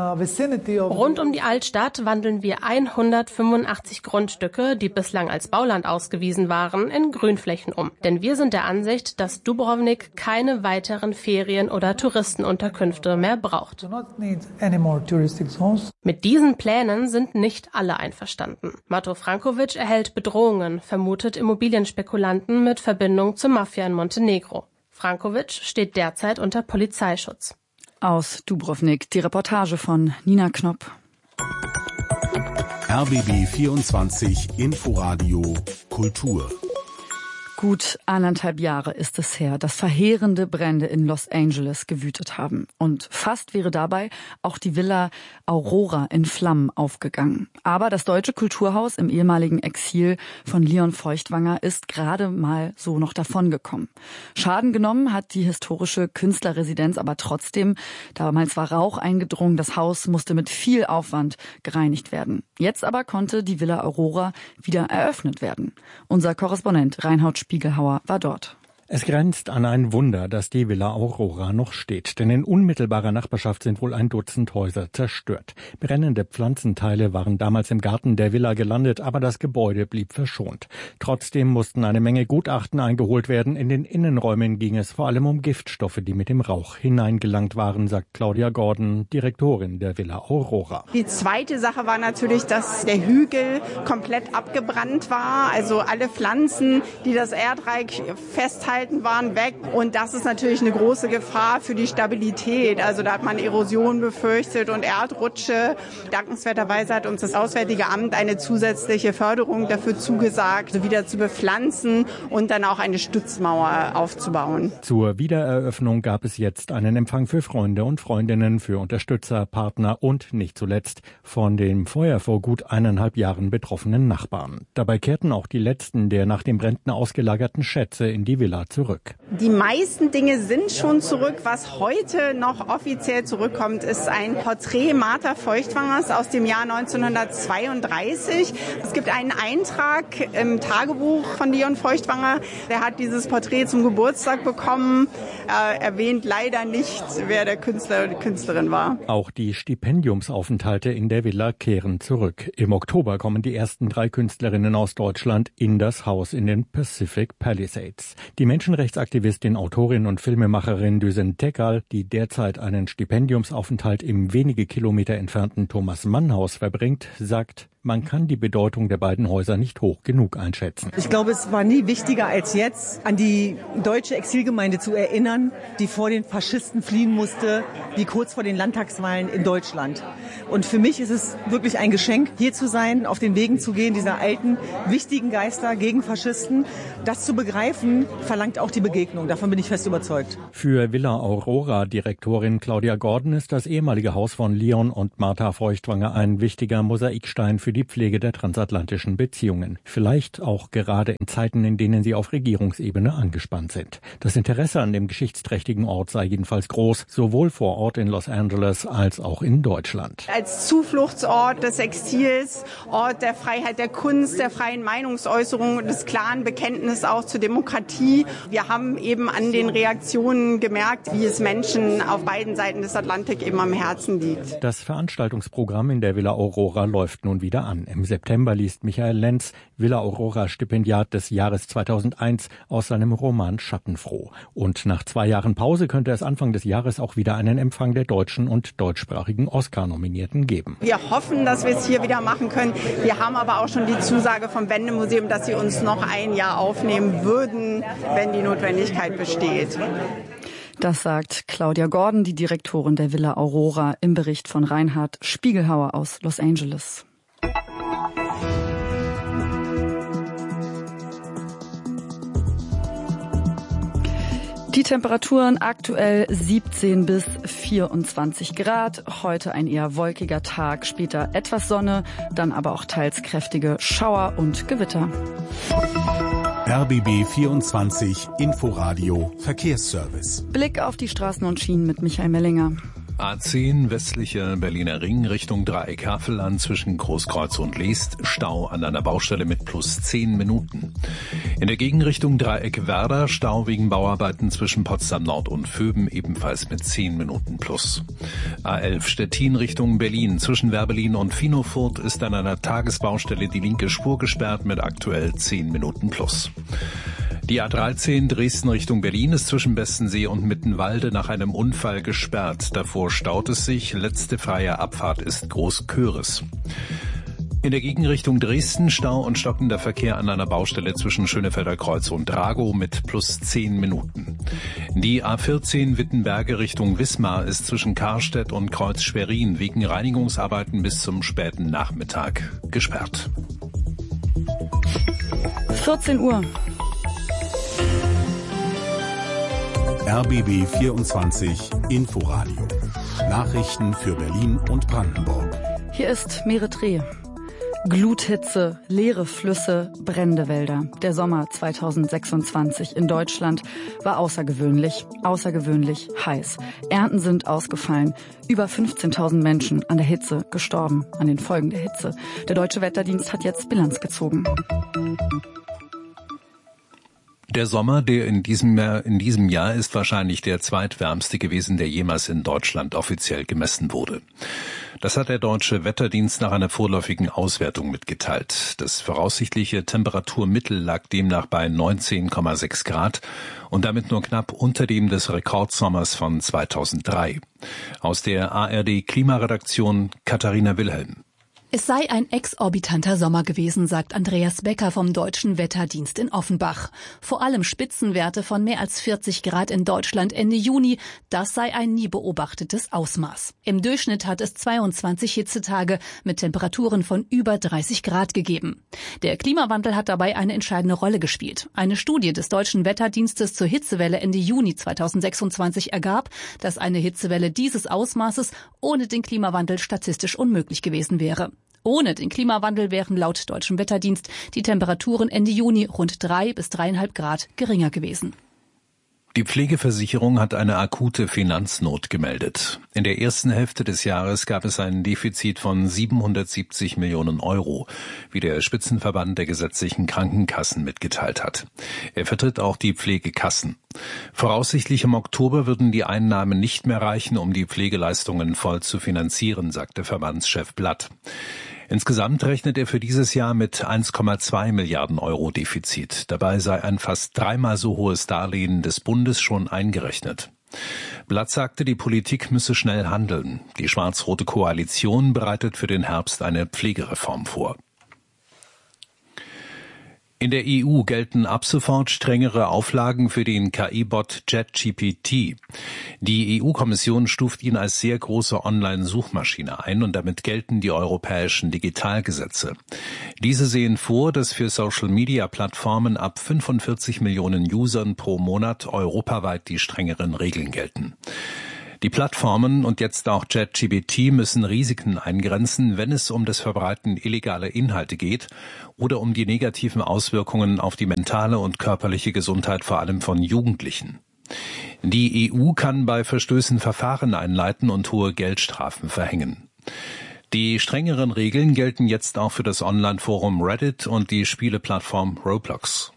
Rund um die Altstadt wandeln wir hundertfünfundachtzig Grundstücke, die bislang als Bauland ausgewiesen waren, in Grünflächen um. Denn wir sind der Ansicht, dass Dubrovnik keine weiteren Ferien- oder Touristenunterkünfte mehr braucht. Mit diesen Plänen sind nicht alle einverstanden. Mato Frankovic erhält Bedrohungen, vermutet Immobilienspekulanten mit Verbindung zur Mafia in Montenegro. Frankovic steht derzeit unter Polizeischutz. Aus Dubrovnik die Reportage von Nina Knopp. R B B vierundzwanzig Inforadio Kultur. Gut anderthalb Jahre ist es her, dass verheerende Brände in Los Angeles gewütet haben. Und fast wäre dabei auch die Villa Aurora in Flammen aufgegangen. Aber das Deutsche Kulturhaus im ehemaligen Exil von Leon Feuchtwanger ist gerade mal so noch davongekommen. Schaden genommen hat die historische Künstlerresidenz aber trotzdem. Damals war Rauch eingedrungen, das Haus musste mit viel Aufwand gereinigt werden. Jetzt aber konnte die Villa Aurora wieder eröffnet werden. Unser Korrespondent Reinhard Spiegelhauer war dort. Es grenzt an ein Wunder, dass die Villa Aurora noch steht, denn in unmittelbarer Nachbarschaft sind wohl ein Dutzend Häuser zerstört. Brennende Pflanzenteile waren damals im Garten der Villa gelandet, aber das Gebäude blieb verschont. Trotzdem mussten eine Menge Gutachten eingeholt werden. In den Innenräumen ging es vor allem um Giftstoffe, die mit dem Rauch hineingelangt waren, sagt Claudia Gordon, Direktorin der Villa Aurora. Die zweite Sache war natürlich, dass der Hügel komplett abgebrannt war, also alle Pflanzen, die das Erdreich festhalten, waren weg und das ist natürlich eine große Gefahr für die Stabilität. Also da hat man Erosion befürchtet und Erdrutsche. Dankenswerterweise hat uns das Auswärtige Amt eine zusätzliche Förderung dafür zugesagt, wieder zu bepflanzen und dann auch eine Stützmauer aufzubauen. Zur Wiedereröffnung gab es jetzt einen Empfang für Freunde und Freundinnen, für Unterstützer, Partner und nicht zuletzt von dem Feuer vor gut eineinhalb Jahren betroffenen Nachbarn. Dabei kehrten auch die letzten der nach den Bränden ausgelagerten Schätze in die Villa zurück. Die meisten Dinge sind schon zurück. Was heute noch offiziell zurückkommt, ist ein Porträt Martha Feuchtwangers aus dem Jahr neunzehnhundertzweiunddreißig. Es gibt einen Eintrag im Tagebuch von Leon Feuchtwanger. Der hat dieses Porträt zum Geburtstag bekommen. Er erwähnt leider nicht, wer der Künstler oder die Künstlerin war. Auch die Stipendiumsaufenthalte in der Villa kehren zurück. Im Oktober kommen die ersten drei Künstlerinnen aus Deutschland in das Haus in den Pacific Palisades. Die Menschenrechtsaktivistin, Autorin und Filmemacherin Düsen Tekal, die derzeit einen Stipendiumsaufenthalt im wenige Kilometer entfernten Thomas-Mann-Haus verbringt, sagt: Man kann die Bedeutung der beiden Häuser nicht hoch genug einschätzen. Ich glaube, es war nie wichtiger als jetzt, an die deutsche Exilgemeinde zu erinnern, die vor den Faschisten fliehen musste, wie kurz vor den Landtagswahlen in Deutschland. Und für mich ist es wirklich ein Geschenk, hier zu sein, auf den Wegen zu gehen, dieser alten, wichtigen Geister gegen Faschisten. Das zu begreifen, verlangt auch die Begegnung. Davon bin ich fest überzeugt. Für Villa Aurora Direktorin Claudia Gordon ist das ehemalige Haus von Leon und Martha Feuchtwanger ein wichtiger Mosaikstein für die Pflege der transatlantischen Beziehungen. Vielleicht auch gerade in Zeiten, in denen sie auf Regierungsebene angespannt sind. Das Interesse an dem geschichtsträchtigen Ort sei jedenfalls groß, sowohl vor Ort in Los Angeles als auch in Deutschland. Als Zufluchtsort des Exils, Ort der Freiheit der Kunst, der freien Meinungsäußerung und des klaren Bekenntnisses auch zur Demokratie. Wir haben eben an den Reaktionen gemerkt, wie es Menschen auf beiden Seiten des Atlantik eben am Herzen liegt. Das Veranstaltungsprogramm in der Villa Aurora läuft nun wieder an. Im September liest Michael Lenz, Villa Aurora Stipendiat des Jahres zweitausendeins, aus seinem Roman Schattenfroh. Und nach zwei Jahren Pause könnte es Anfang des Jahres auch wieder einen Empfang der deutschen und deutschsprachigen Oscar-Nominierten geben. Wir hoffen, dass wir es hier wieder machen können. Wir haben aber auch schon die Zusage vom Wendemuseum, dass sie uns noch ein Jahr aufnehmen würden, wenn die Notwendigkeit besteht. Das sagt Claudia Gordon, die Direktorin der Villa Aurora, im Bericht von Reinhard Spiegelhauer aus Los Angeles. Die Temperaturen aktuell siebzehn bis vierundzwanzig Grad. Heute ein eher wolkiger Tag, später etwas Sonne, dann aber auch teils kräftige Schauer und Gewitter. R B B vierundzwanzig Inforadio Verkehrsservice. Blick auf die Straßen und Schienen mit Michael Mellinger. A zehn westlicher Berliner Ring Richtung Dreieck Havelland zwischen Großkreuz und Leest. Stau an einer Baustelle mit plus zehn Minuten. In der Gegenrichtung Dreieck Werder Stau wegen Bauarbeiten zwischen Potsdam Nord und Vöben ebenfalls mit zehn Minuten plus. A elf Stettin Richtung Berlin zwischen Werbelin und Finofurt ist an einer Tagesbaustelle die linke Spur gesperrt mit aktuell zehn Minuten plus. Die A dreizehn Dresden Richtung Berlin ist zwischen Bestensee und Mittenwalde nach einem Unfall gesperrt. Davor staut es sich. Letzte freie Abfahrt ist Großköris. In der Gegenrichtung Dresden Stau und stockender Verkehr an einer Baustelle zwischen Schönefelder Kreuz und Dragow mit plus zehn Minuten. Die A vierzehn Wittenberge Richtung Wismar ist zwischen Karstedt und Kreuz Schwerin wegen Reinigungsarbeiten bis zum späten Nachmittag gesperrt. vierzehn Uhr. R B B vierundzwanzig Inforadio. Nachrichten für Berlin und Brandenburg. Hier ist Meretre. Gluthitze, leere Flüsse, brennende Wälder. Der Sommer zweitausendsechsundzwanzig in Deutschland war außergewöhnlich, außergewöhnlich heiß. Ernten sind ausgefallen. Über fünfzehntausend Menschen an der Hitze gestorben, an den Folgen der Hitze. Der Deutsche Wetterdienst hat jetzt Bilanz gezogen. Der Sommer, der in diesem Jahr, in diesem Jahr ist wahrscheinlich der zweitwärmste gewesen, der jemals in Deutschland offiziell gemessen wurde. Das hat der Deutsche Wetterdienst nach einer vorläufigen Auswertung mitgeteilt. Das voraussichtliche Temperaturmittel lag demnach bei neunzehn Komma sechs Grad und damit nur knapp unter dem des Rekordsommers von zweitausenddrei. Aus der A R D Klimaredaktion Katharina Wilhelm. Es sei ein exorbitanter Sommer gewesen, sagt Andreas Becker vom Deutschen Wetterdienst in Offenbach. Vor allem Spitzenwerte von mehr als vierzig Grad in Deutschland Ende Juni, das sei ein nie beobachtetes Ausmaß. Im Durchschnitt hat es zweiundzwanzig Hitzetage mit Temperaturen von über dreißig Grad gegeben. Der Klimawandel hat dabei eine entscheidende Rolle gespielt. Eine Studie des Deutschen Wetterdienstes zur Hitzewelle Ende Juni zweitausendsechsundzwanzig ergab, dass eine Hitzewelle dieses Ausmaßes ohne den Klimawandel statistisch unmöglich gewesen wäre. Ohne den Klimawandel wären laut Deutschem Wetterdienst die Temperaturen Ende Juni rund drei bis dreieinhalb Grad geringer gewesen. Die Pflegeversicherung hat eine akute Finanznot gemeldet. In der ersten Hälfte des Jahres gab es ein Defizit von siebenhundertsiebzig Millionen Euro, wie der Spitzenverband der gesetzlichen Krankenkassen mitgeteilt hat. Er vertritt auch die Pflegekassen. Voraussichtlich im Oktober würden die Einnahmen nicht mehr reichen, um die Pflegeleistungen voll zu finanzieren, sagte Verbandschef Blatt. Insgesamt rechnet er für dieses Jahr mit eins Komma zwei Milliarden Euro Defizit. Dabei sei ein fast dreimal so hohes Darlehen des Bundes schon eingerechnet. Blatt sagte, die Politik müsse schnell handeln. Die schwarz-rote Koalition bereitet für den Herbst eine Pflegereform vor. In der E U gelten ab sofort strengere Auflagen für den K I-Bot ChatGPT. Die E U-Kommission stuft ihn als sehr große Online-Suchmaschine ein und damit gelten die europäischen Digitalgesetze. Diese sehen vor, dass für Social-Media-Plattformen ab fünfundvierzig Millionen Usern pro Monat europaweit die strengeren Regeln gelten. Die Plattformen und jetzt auch ChatGPT müssen Risiken eingrenzen, wenn es um das Verbreiten illegaler Inhalte geht oder um die negativen Auswirkungen auf die mentale und körperliche Gesundheit vor allem von Jugendlichen. Die E U kann bei Verstößen Verfahren einleiten und hohe Geldstrafen verhängen. Die strengeren Regeln gelten jetzt auch für das Online-Forum Reddit und die Spieleplattform Roblox.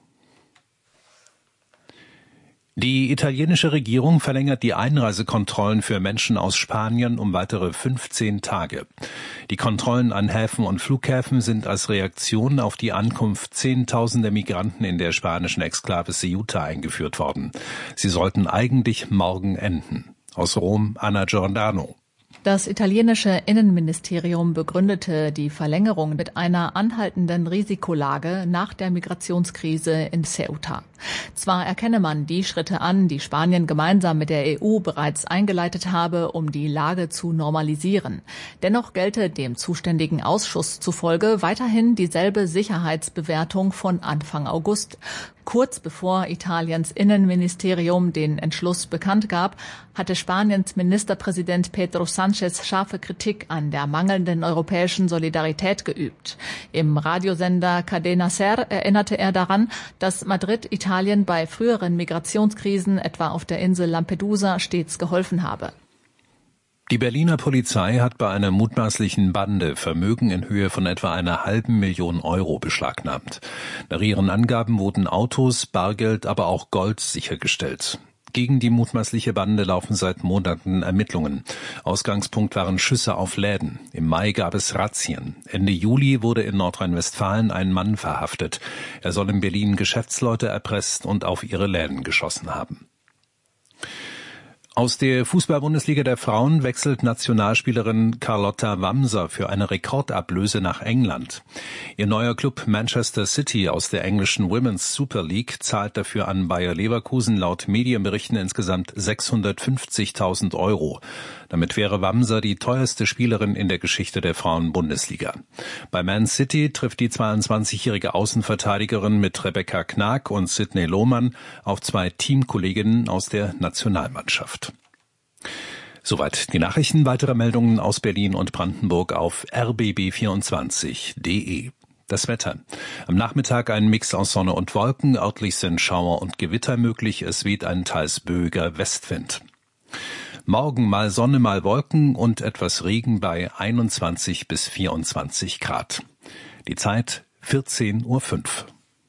Die italienische Regierung verlängert die Einreisekontrollen für Menschen aus Spanien um weitere fünfzehn Tage. Die Kontrollen an Häfen und Flughäfen sind als Reaktion auf die Ankunft zehntausender Migranten in der spanischen Exklave Ceuta eingeführt worden. Sie sollten eigentlich morgen enden. Aus Rom, Anna Giordano. Das italienische Innenministerium begründete die Verlängerung mit einer anhaltenden Risikolage nach der Migrationskrise in Ceuta. Zwar erkenne man die Schritte an, die Spanien gemeinsam mit der E U bereits eingeleitet habe, um die Lage zu normalisieren. Dennoch gelte dem zuständigen Ausschuss zufolge weiterhin dieselbe Sicherheitsbewertung von Anfang August. Kurz bevor Italiens Innenministerium den Entschluss bekannt gab, hatte Spaniens Ministerpräsident Pedro Sánchez scharfe Kritik an der mangelnden europäischen Solidarität geübt. Im Radiosender Cadena Ser erinnerte er daran, dass Madrid Italien bei früheren Migrationskrisen, etwa auf der Insel Lampedusa, stets geholfen habe. Die Berliner Polizei hat bei einer mutmaßlichen Bande Vermögen in Höhe von etwa einer halben Million Euro beschlagnahmt. Nach ihren Angaben wurden Autos, Bargeld, aber auch Gold sichergestellt. Gegen die mutmaßliche Bande laufen seit Monaten Ermittlungen. Ausgangspunkt waren Schüsse auf Läden. Im Mai gab es Razzien. Ende Juli wurde in Nordrhein-Westfalen ein Mann verhaftet. Er soll in Berlin Geschäftsleute erpresst und auf ihre Läden geschossen haben. Aus der Fußball-Bundesliga der Frauen wechselt Nationalspielerin Carlotta Wamser für eine Rekordablöse nach England. Ihr neuer Club Manchester City aus der englischen Women's Super League zahlt dafür an Bayer Leverkusen laut Medienberichten insgesamt sechshundertfünfzigtausend Euro. Damit wäre Wamser die teuerste Spielerin in der Geschichte der Frauen-Bundesliga. Bei Man City trifft die zweiundzwanzigjährige Außenverteidigerin mit Rebecca Knag und Sidney Lohmann auf zwei Teamkolleginnen aus der Nationalmannschaft. Soweit die Nachrichten. Weitere Meldungen aus Berlin und Brandenburg auf r b b vierundzwanzig punkt d e. Das Wetter. Am Nachmittag ein Mix aus Sonne und Wolken. Örtlich sind Schauer und Gewitter möglich. Es weht ein teils böiger Westwind. Morgen mal Sonne, mal Wolken und etwas Regen bei einundzwanzig bis vierundzwanzig Grad. Die Zeit vierzehn Uhr fünf.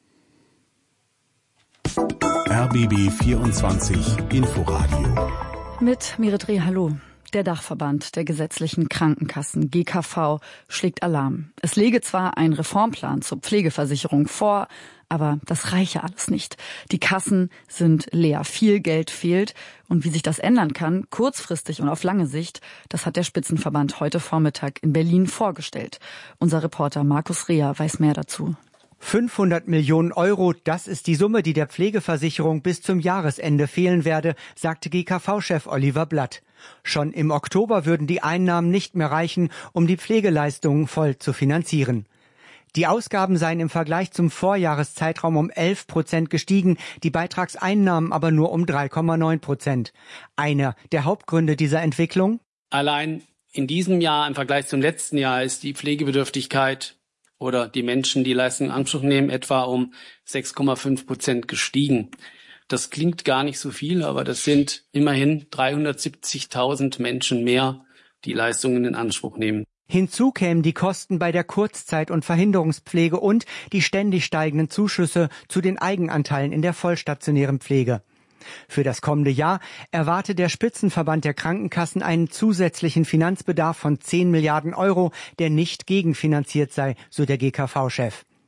R B B vierundzwanzig Inforadio. Mit Miret Reh, hallo. Der Dachverband der gesetzlichen Krankenkassen G K V schlägt Alarm. Es lege zwar ein Reformplan zur Pflegeversicherung vor, aber das reiche alles nicht. Die Kassen sind leer, viel Geld fehlt. Und wie sich das ändern kann, kurzfristig und auf lange Sicht, das hat der Spitzenverband heute Vormittag in Berlin vorgestellt. Unser Reporter Markus Reher weiß mehr dazu. fünfhundert Millionen Euro, das ist die Summe, die der Pflegeversicherung bis zum Jahresende fehlen werde, sagte G K V-Chef Oliver Blatt. Schon im Oktober würden die Einnahmen nicht mehr reichen, um die Pflegeleistungen voll zu finanzieren. Die Ausgaben seien im Vergleich zum Vorjahreszeitraum um elf Prozent gestiegen, die Beitragseinnahmen aber nur um drei Komma neun Prozent. Einer der Hauptgründe dieser Entwicklung? Allein in diesem Jahr im Vergleich zum letzten Jahr ist die Pflegebedürftigkeit oder die Menschen, die Leistungen in Anspruch nehmen, etwa um sechs Komma fünf Prozent gestiegen. Das klingt gar nicht so viel, aber das sind immerhin dreihundertsiebzigtausend Menschen mehr, die Leistungen in Anspruch nehmen. Hinzu kämen die Kosten bei der Kurzzeit- und Verhinderungspflege und die ständig steigenden Zuschüsse zu den Eigenanteilen in der vollstationären Pflege. Für das kommende Jahr erwarte der Spitzenverband der Krankenkassen einen zusätzlichen Finanzbedarf von zehn Milliarden Euro, der nicht gegenfinanziert sei, so der G K V-Chef.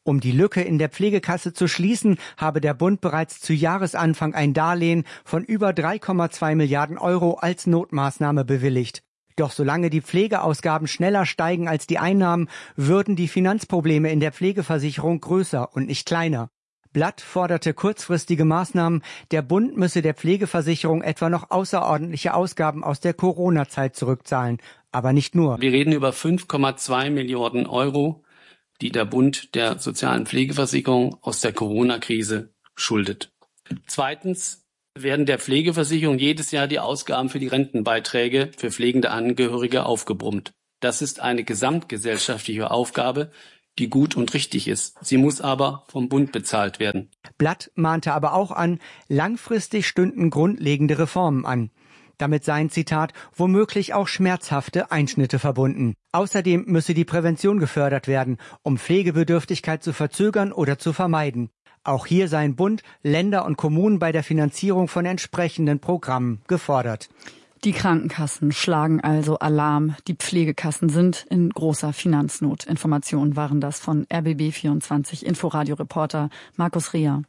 Um die Lücke in der Pflegekasse zu schließen, habe der Bund bereits zu Jahresanfang ein Darlehen von über drei Komma zwei Milliarden Euro als Notmaßnahme bewilligt. Doch solange die Pflegeausgaben schneller steigen als die Einnahmen, würden die Finanzprobleme in der Pflegeversicherung größer und nicht kleiner. Blatt forderte kurzfristige Maßnahmen. Der Bund müsse der Pflegeversicherung etwa noch außerordentliche Ausgaben aus der Corona-Zeit zurückzahlen. Aber nicht nur. Wir reden über fünf Komma zwei Milliarden Euro, die der Bund der sozialen Pflegeversicherung aus der Corona-Krise schuldet. Zweitens werden der Pflegeversicherung jedes Jahr die Ausgaben für die Rentenbeiträge für pflegende Angehörige aufgebrummt. Das ist eine gesamtgesellschaftliche Aufgabe, die gut und richtig ist. Sie muss aber vom Bund bezahlt werden. Blatt mahnte aber auch an, langfristig stünden grundlegende Reformen an. Damit seien, Zitat, womöglich auch schmerzhafte Einschnitte verbunden. Außerdem müsse die Prävention gefördert werden, um Pflegebedürftigkeit zu verzögern oder zu vermeiden. Auch hier seien Bund, Länder und Kommunen bei der Finanzierung von entsprechenden Programmen gefordert. Die Krankenkassen schlagen also Alarm. Die Pflegekassen sind in großer Finanznot. Informationen waren das von R B B vierundzwanzig Inforadio-Reporter Markus Reher.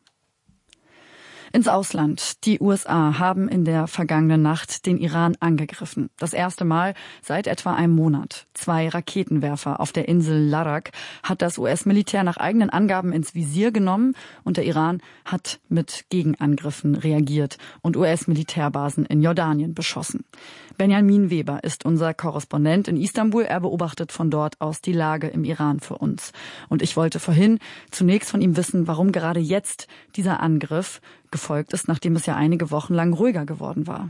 Ins Ausland. Die U S A haben in der vergangenen Nacht den Iran angegriffen. Das erste Mal seit etwa einem Monat. Zwei Raketenwerfer auf der Insel Larak hat das U S-Militär nach eigenen Angaben ins Visier genommen und der Iran hat mit Gegenangriffen reagiert und U S-Militärbasen in Jordanien beschossen. Benjamin Weber ist unser Korrespondent in Istanbul. Er beobachtet von dort aus die Lage im Iran für uns. Und ich wollte vorhin zunächst von ihm wissen, warum gerade jetzt dieser Angriff gefolgt ist, nachdem es ja einige Wochen lang ruhiger geworden war.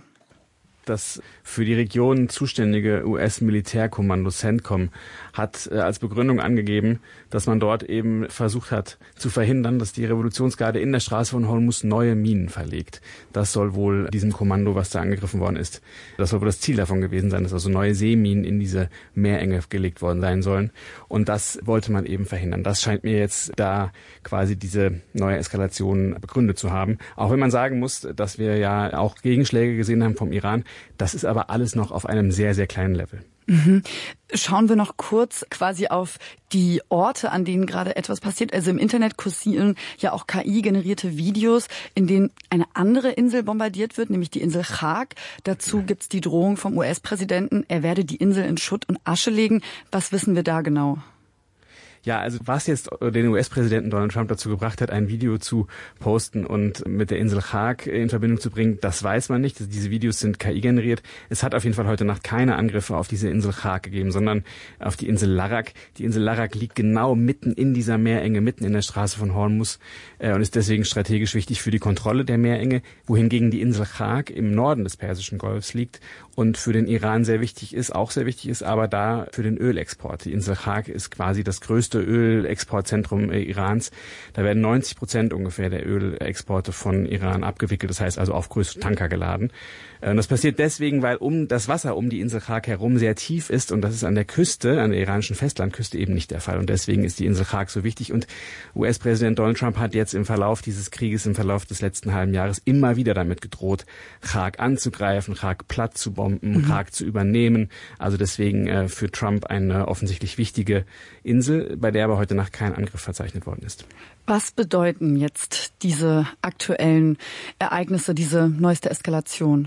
Das für die Region zuständige U S-Militärkommando CENTCOM hat äh, als Begründung angegeben, dass man dort eben versucht hat zu verhindern, dass die Revolutionsgarde in der Straße von Hormuz neue Minen verlegt. Das soll wohl diesem Kommando, was da angegriffen worden ist, das soll wohl das Ziel davon gewesen sein, dass also neue Seeminen in diese Meerenge gelegt worden sein sollen. Und das wollte man eben verhindern. Das scheint mir jetzt da quasi diese neue Eskalation begründet zu haben. Auch wenn man sagen muss, dass wir ja auch Gegenschläge gesehen haben vom Iran. Das ist aber alles noch auf einem sehr, sehr kleinen Level. Mhm. Schauen wir noch kurz quasi auf die Orte, an denen gerade etwas passiert. Also im Internet kursieren ja auch K I-generierte Videos, in denen eine andere Insel bombardiert wird, nämlich die Insel Chag. Dazu gibt's die Drohung vom U S-Präsidenten, er werde die Insel in Schutt und Asche legen. Was wissen wir da genau? Ja, also was jetzt den U S-Präsidenten Donald Trump dazu gebracht hat, ein Video zu posten und mit der Insel Chag in Verbindung zu bringen, das weiß man nicht. Diese Videos sind K I generiert. Es hat auf jeden Fall heute Nacht keine Angriffe auf diese Insel Chag gegeben, sondern auf die Insel Larak. Die Insel Larak liegt genau mitten in dieser Meerenge, mitten in der Straße von Hormuz äh, und ist deswegen strategisch wichtig für die Kontrolle der Meerenge, wohingegen die Insel Chag im Norden des Persischen Golfs liegt und für den Iran sehr wichtig ist, auch sehr wichtig ist, aber da für den Ölexport. Die Insel Chag ist quasi das größte Ölexportzentrum Irans. Da werden neunzig Prozent ungefähr der Ölexporte von Iran abgewickelt, das heißt also auf größere Tanker geladen. Und das passiert deswegen, weil um das Wasser um die Insel Chag herum sehr tief ist und das ist an der Küste, an der iranischen Festlandküste eben nicht der Fall. Und deswegen ist die Insel Chag so wichtig. Und U S-Präsident Donald Trump hat jetzt im Verlauf dieses Krieges, im Verlauf des letzten halben Jahres immer wieder damit gedroht, Chag anzugreifen, Chag platt zu bomben, mhm. Chag zu übernehmen. Also deswegen äh, für Trump eine offensichtlich wichtige Insel, bei der aber heute Nacht kein Angriff verzeichnet worden ist. Was bedeuten jetzt diese aktuellen Ereignisse, diese neueste Eskalation?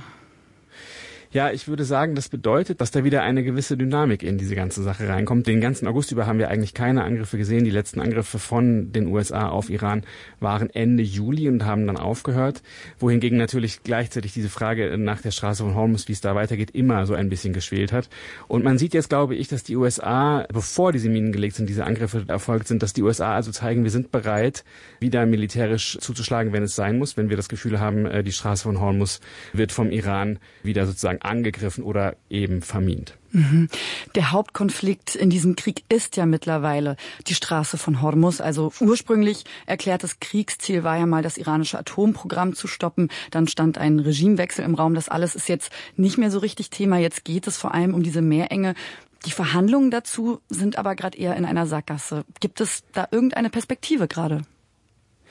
Ja, ich würde sagen, das bedeutet, dass da wieder eine gewisse Dynamik in diese ganze Sache reinkommt. Den ganzen August über haben wir eigentlich keine Angriffe gesehen. Die letzten Angriffe von den U S A auf Iran waren Ende Juli und haben dann aufgehört. Wohingegen natürlich gleichzeitig diese Frage nach der Straße von Hormuz, wie es da weitergeht, immer so ein bisschen geschwelt hat. Und man sieht jetzt, glaube ich, dass die U S A, bevor diese Minen gelegt sind, diese Angriffe erfolgt sind, dass die U S A also zeigen, wir sind bereit, wieder militärisch zuzuschlagen, wenn es sein muss, wenn wir das Gefühl haben, die Straße von Hormuz wird vom Iran wieder sozusagen angegriffen oder eben vermint. Mhm. Der Hauptkonflikt in diesem Krieg ist ja mittlerweile die Straße von Hormuz. Also ursprünglich erklärtes Kriegsziel war ja mal, das iranische Atomprogramm zu stoppen. Dann stand ein Regimewechsel im Raum. Das alles ist jetzt nicht mehr so richtig Thema. Jetzt geht es vor allem um diese Meerenge. Die Verhandlungen dazu sind aber gerade eher in einer Sackgasse. Gibt es da irgendeine Perspektive gerade?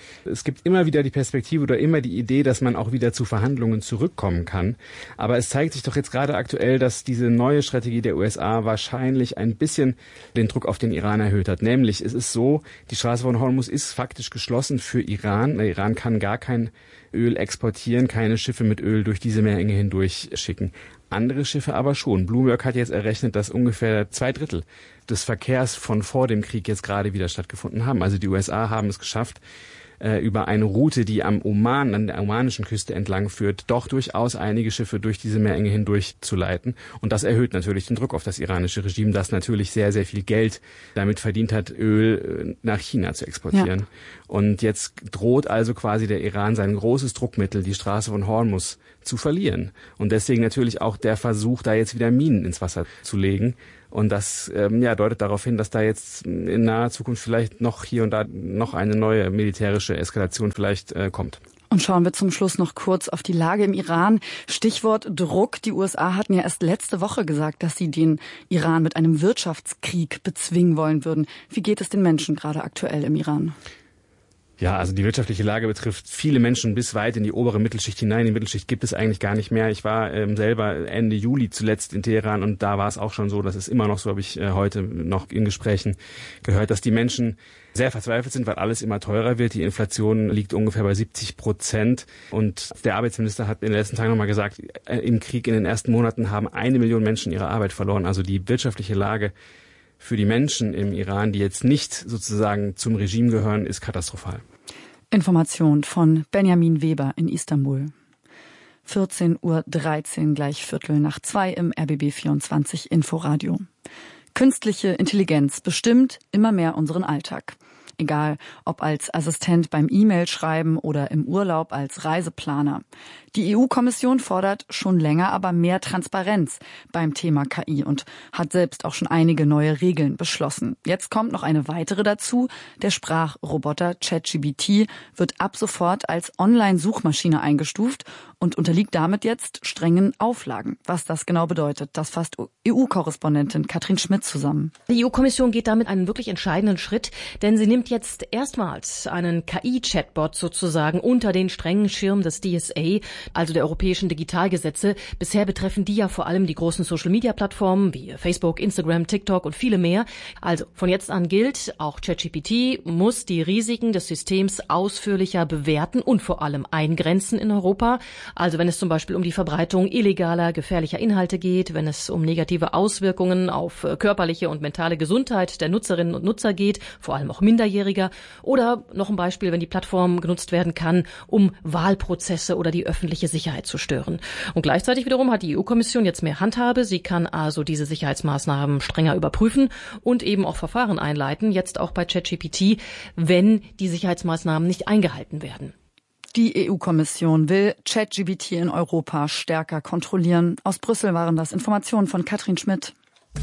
Es gibt immer wieder die Perspektive oder immer die Idee, dass man auch wieder zu Verhandlungen zurückkommen kann. Aber es zeigt sich doch jetzt gerade aktuell, dass diese neue Strategie der U S A wahrscheinlich ein bisschen den Druck auf den Iran erhöht hat. Nämlich, es ist so, die Straße von Hormuz ist faktisch geschlossen für Iran. Der Iran kann gar kein Öl exportieren, keine Schiffe mit Öl durch diese Meerenge hindurch schicken. Andere Schiffe aber schon. Bloomberg hat jetzt errechnet, dass ungefähr zwei Drittel des Verkehrs von vor dem Krieg jetzt gerade wieder stattgefunden haben. Also die U S A haben es geschafft, über eine Route, die am Oman, an der omanischen Küste entlang führt, doch durchaus einige Schiffe durch diese Meerenge hindurch zu leiten. Und das erhöht natürlich den Druck auf das iranische Regime, das natürlich sehr, sehr viel Geld damit verdient hat, Öl nach China zu exportieren. Ja. Und jetzt droht also quasi der Iran sein großes Druckmittel, die Straße von Hormuz, zu verlieren. Und deswegen natürlich auch der Versuch, da jetzt wieder Minen ins Wasser zu legen. Und das ähm, ja, deutet darauf hin, dass da jetzt in naher Zukunft vielleicht noch hier und da noch eine neue militärische Eskalation vielleicht äh, kommt. Und schauen wir zum Schluss noch kurz auf die Lage im Iran. Stichwort Druck. Die U S A hatten ja erst letzte Woche gesagt, dass sie den Iran mit einem Wirtschaftskrieg bezwingen wollen würden. Wie geht es den Menschen gerade aktuell im Iran? Ja, also die wirtschaftliche Lage betrifft viele Menschen bis weit in die obere Mittelschicht hinein. Die Mittelschicht gibt es eigentlich gar nicht mehr. Ich war ähm, selber Ende Juli zuletzt in Teheran und da war es auch schon so, das ist immer noch so, habe ich äh, heute noch in Gesprächen gehört, dass die Menschen sehr verzweifelt sind, weil alles immer teurer wird. Die Inflation liegt ungefähr bei siebzig Prozent. Und der Arbeitsminister hat in den letzten Tagen nochmal gesagt, äh, im Krieg in den ersten Monaten haben eine Million Menschen ihre Arbeit verloren. Also die wirtschaftliche Lage für die Menschen im Iran, die jetzt nicht sozusagen zum Regime gehören, ist katastrophal. Information von Benjamin Weber in Istanbul. vierzehn Uhr dreizehn, gleich Viertel nach zwei im R B B vierundzwanzig Inforadio. Künstliche Intelligenz bestimmt immer mehr unseren Alltag. Egal, ob als Assistent beim E-Mail-Schreiben oder im Urlaub als Reiseplaner. Die E U-Kommission fordert schon länger aber mehr Transparenz beim Thema K I und hat selbst auch schon einige neue Regeln beschlossen. Jetzt kommt noch eine weitere dazu. Der Sprachroboter ChatGPT wird ab sofort als Online-Suchmaschine eingestuft und unterliegt damit jetzt strengen Auflagen. Was das genau bedeutet, das fasst E U-Korrespondentin Katrin Schmidt zusammen. Die E U-Kommission geht damit einen wirklich entscheidenden Schritt, denn sie nimmt jetzt erstmals einen K I-Chatbot sozusagen unter den strengen Schirm des D S A, also der europäischen Digitalgesetze. Bisher betreffen die ja vor allem die großen Social-Media-Plattformen wie Facebook, Instagram, TikTok und viele mehr. Also von jetzt an gilt, auch ChatGPT muss die Risiken des Systems ausführlicher bewerten und vor allem eingrenzen in Europa. Also wenn es zum Beispiel um die Verbreitung illegaler, gefährlicher Inhalte geht, wenn es um negative Auswirkungen auf körperliche und mentale Gesundheit der Nutzerinnen und Nutzer geht, vor allem auch Minderjähriger. Oder noch ein Beispiel, wenn die Plattform genutzt werden kann, um Wahlprozesse oder die öffentliche Sicherheit zu stören. Und gleichzeitig wiederum hat die E U-Kommission jetzt mehr Handhabe. Sie kann also diese Sicherheitsmaßnahmen strenger überprüfen und eben auch Verfahren einleiten, jetzt auch bei ChatGPT, wenn die Sicherheitsmaßnahmen nicht eingehalten werden. Die E U-Kommission will ChatGPT in Europa stärker kontrollieren. Aus Brüssel waren das Informationen von Katrin Schmidt.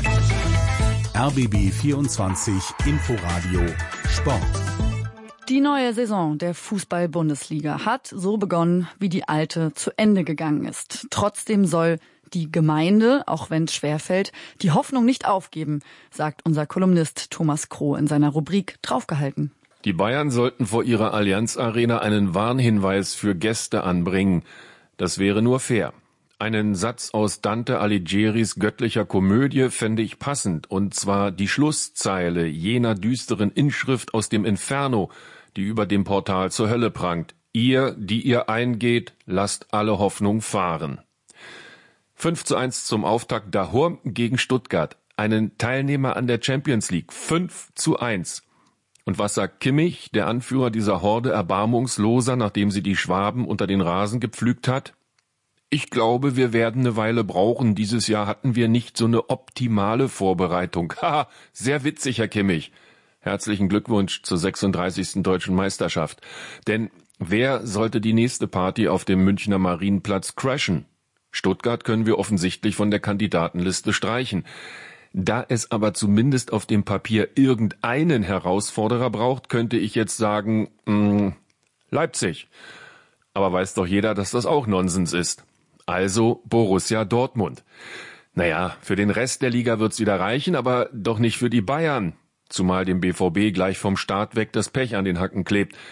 R B B vierundzwanzig Inforadio Sport. Die neue Saison der Fußball-Bundesliga hat so begonnen, wie die alte zu Ende gegangen ist. Trotzdem soll die Gemeinde, auch wenn es schwerfällt, die Hoffnung nicht aufgeben, sagt unser Kolumnist Thomas Kroh in seiner Rubrik Draufgehalten. Die Bayern sollten vor ihrer Allianz Arena einen Warnhinweis für Gäste anbringen. Das wäre nur fair. Einen Satz aus Dante Alighieri's göttlicher Komödie fände ich passend, und zwar die Schlusszeile jener düsteren Inschrift aus dem Inferno, die über dem Portal zur Hölle prangt. Ihr, die ihr eingeht, lasst alle Hoffnung fahren. fünf zu eins zum Auftakt Dahor gegen Stuttgart. Einen Teilnehmer an der Champions League. fünf zu eins. Und was sagt Kimmich, der Anführer dieser Horde Erbarmungsloser, nachdem sie die Schwaben unter den Rasen gepflügt hat? Ich glaube, wir werden eine Weile brauchen. Dieses Jahr hatten wir nicht so eine optimale Vorbereitung. Haha, sehr witzig, Herr Kimmich. Herzlichen Glückwunsch zur sechsunddreißigsten Deutschen Meisterschaft. Denn wer sollte die nächste Party auf dem Münchner Marienplatz crashen? Stuttgart können wir offensichtlich von der Kandidatenliste streichen. Da es aber zumindest auf dem Papier irgendeinen Herausforderer braucht, könnte ich jetzt sagen, mh, Leipzig. Aber weiß doch jeder, dass das auch Nonsens ist. Also Borussia Dortmund. Naja, für den Rest der Liga wird's wieder reichen, aber doch nicht für die Bayern. Zumal dem B V B gleich vom Start weg das Pech an den Hacken klebt.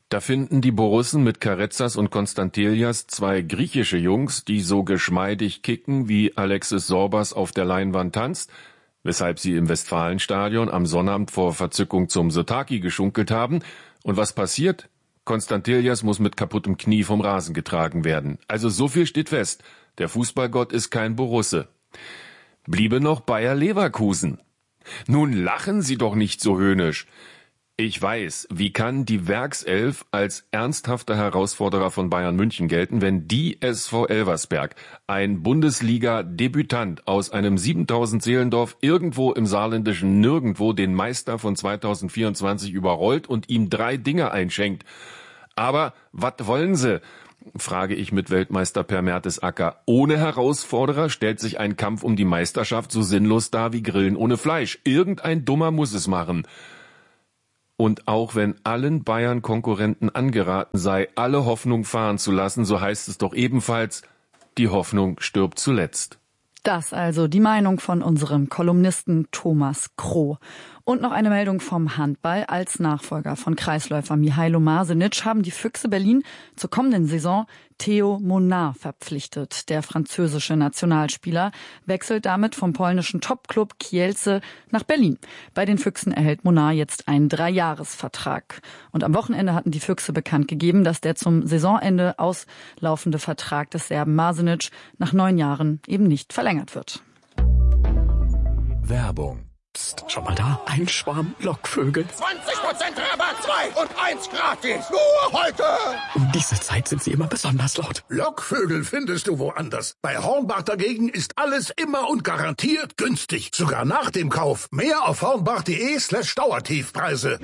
Da finden die Borussen mit Karezas und Konstantelias zwei griechische Jungs, die so geschmeidig kicken, wie Alexis Sorbas auf der Leinwand tanzt, weshalb sie im Westfalenstadion am Sonnabend vor Verzückung zum Sotaki geschunkelt haben. Und was passiert? Konstantelias muss mit kaputtem Knie vom Rasen getragen werden. Also so viel steht fest. Der Fußballgott ist kein Borusse. Bliebe noch Bayer Leverkusen. Nun lachen Sie doch nicht so höhnisch. Ich weiß, wie kann die Werkself als ernsthafter Herausforderer von Bayern München gelten, wenn die S V Elversberg, ein Bundesliga-Debütant aus einem siebentausend Seelendorf irgendwo im saarländischen Nirgendwo, den Meister von zweitausendvierundzwanzig überrollt und ihm drei Dinge einschenkt. Aber was wollen Sie? Frage ich mit Weltmeister Per Mertesacker. Ohne Herausforderer stellt sich ein Kampf um die Meisterschaft so sinnlos dar wie Grillen ohne Fleisch. Irgendein Dummer muss es machen. Und auch wenn allen Bayern-Konkurrenten angeraten sei, alle Hoffnung fahren zu lassen, so heißt es doch ebenfalls, die Hoffnung stirbt zuletzt. Das also die Meinung von unserem Kolumnisten Thomas Kroh. Und noch eine Meldung vom Handball. Als Nachfolger von Kreisläufer Mihailo Marsenic haben die Füchse Berlin zur kommenden Saison Theo Monard verpflichtet. Der französische Nationalspieler wechselt damit vom polnischen Topclub Kielce nach Berlin. Bei den Füchsen erhält Monard jetzt einen Dreijahresvertrag. Und am Wochenende hatten die Füchse bekannt gegeben, dass der zum Saisonende auslaufende Vertrag des Serben Marsenic nach neun Jahren eben nicht verlängert wird. Werbung. Psst, schon mal da? Ein Schwarm Lockvögel. zwanzig Prozent Rabatt, zwei und eins gratis. Nur heute. Um diese Zeit sind sie immer besonders laut. Lockvögel findest du woanders. Bei Hornbach dagegen ist alles immer und garantiert günstig. Sogar nach dem Kauf. Mehr auf hornbach.de slash Dauertiefpreise.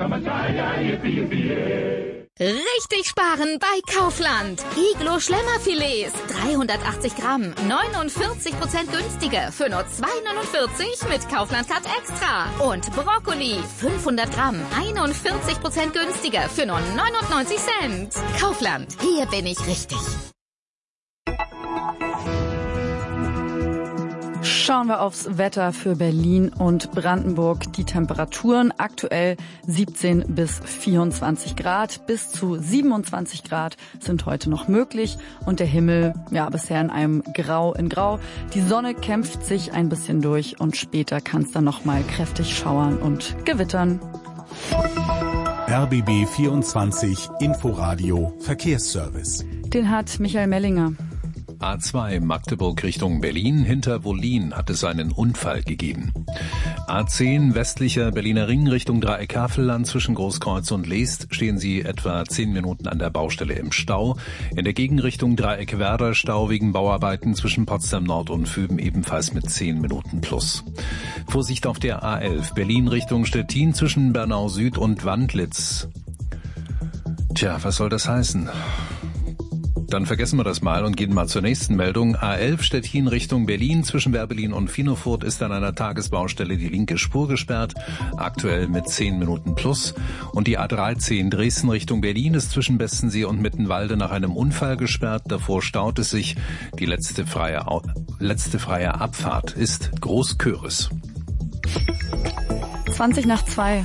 Richtig sparen bei Kaufland. Iglo Schlemmerfilets, dreihundertachtzig Gramm, neunundvierzig Prozent günstiger für nur zwei neunundvierzig mit Kaufland Card Extra. Und Brokkoli, fünfhundert Gramm, einundvierzig Prozent günstiger für nur neunundneunzig Cent. Kaufland, hier bin ich richtig. Schauen wir aufs Wetter für Berlin und Brandenburg. Die Temperaturen aktuell siebzehn bis vierundzwanzig Grad. Bis zu siebenundzwanzig Grad sind heute noch möglich. Und der Himmel, ja, bisher in einem Grau in Grau. Die Sonne kämpft sich ein bisschen durch und später kann es dann noch mal kräftig schauern und gewittern. R B B vierundzwanzig Inforadio Verkehrsservice. Den hat Michael Mellinger. A zwei Magdeburg Richtung Berlin. Hinter Wollin hat es einen Unfall gegeben. A zehn westlicher Berliner Ring Richtung Dreieck Havelland. Zwischen Großkreuz und Leest stehen Sie etwa zehn Minuten an der Baustelle im Stau. In der Gegenrichtung Dreieck Werder Stau wegen Bauarbeiten zwischen Potsdam Nord und Füben ebenfalls mit zehn Minuten plus. Vorsicht auf der A elf Berlin Richtung Stettin zwischen Bernau Süd und Wandlitz. Tja, was soll das heißen? Dann vergessen wir das mal und gehen mal zur nächsten Meldung. A elf Stettin Richtung Berlin. Zwischen Werbelin und Finofurt ist an einer Tagesbaustelle die linke Spur gesperrt. Aktuell mit zehn Minuten plus. Und die A dreizehn Dresden Richtung Berlin ist zwischen Bestensee und Mittenwalde nach einem Unfall gesperrt. Davor staut es sich. Die letzte freie, letzte freie Abfahrt ist Großköris. zwanzig nach zwei.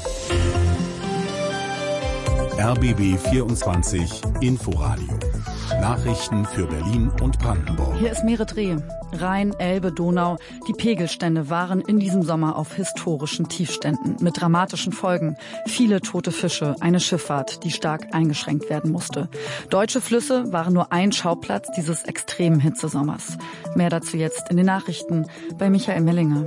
R B B vierundzwanzig Inforadio. Nachrichten für Berlin und Brandenburg. Hier ist Meere-Dreh. Rhein, Elbe, Donau. Die Pegelstände waren in diesem Sommer auf historischen Tiefständen mit dramatischen Folgen. Viele tote Fische, eine Schifffahrt, die stark eingeschränkt werden musste. Deutsche Flüsse waren nur ein Schauplatz dieses extremen Hitzesommers. Mehr dazu jetzt in den Nachrichten bei Michael Mellinger.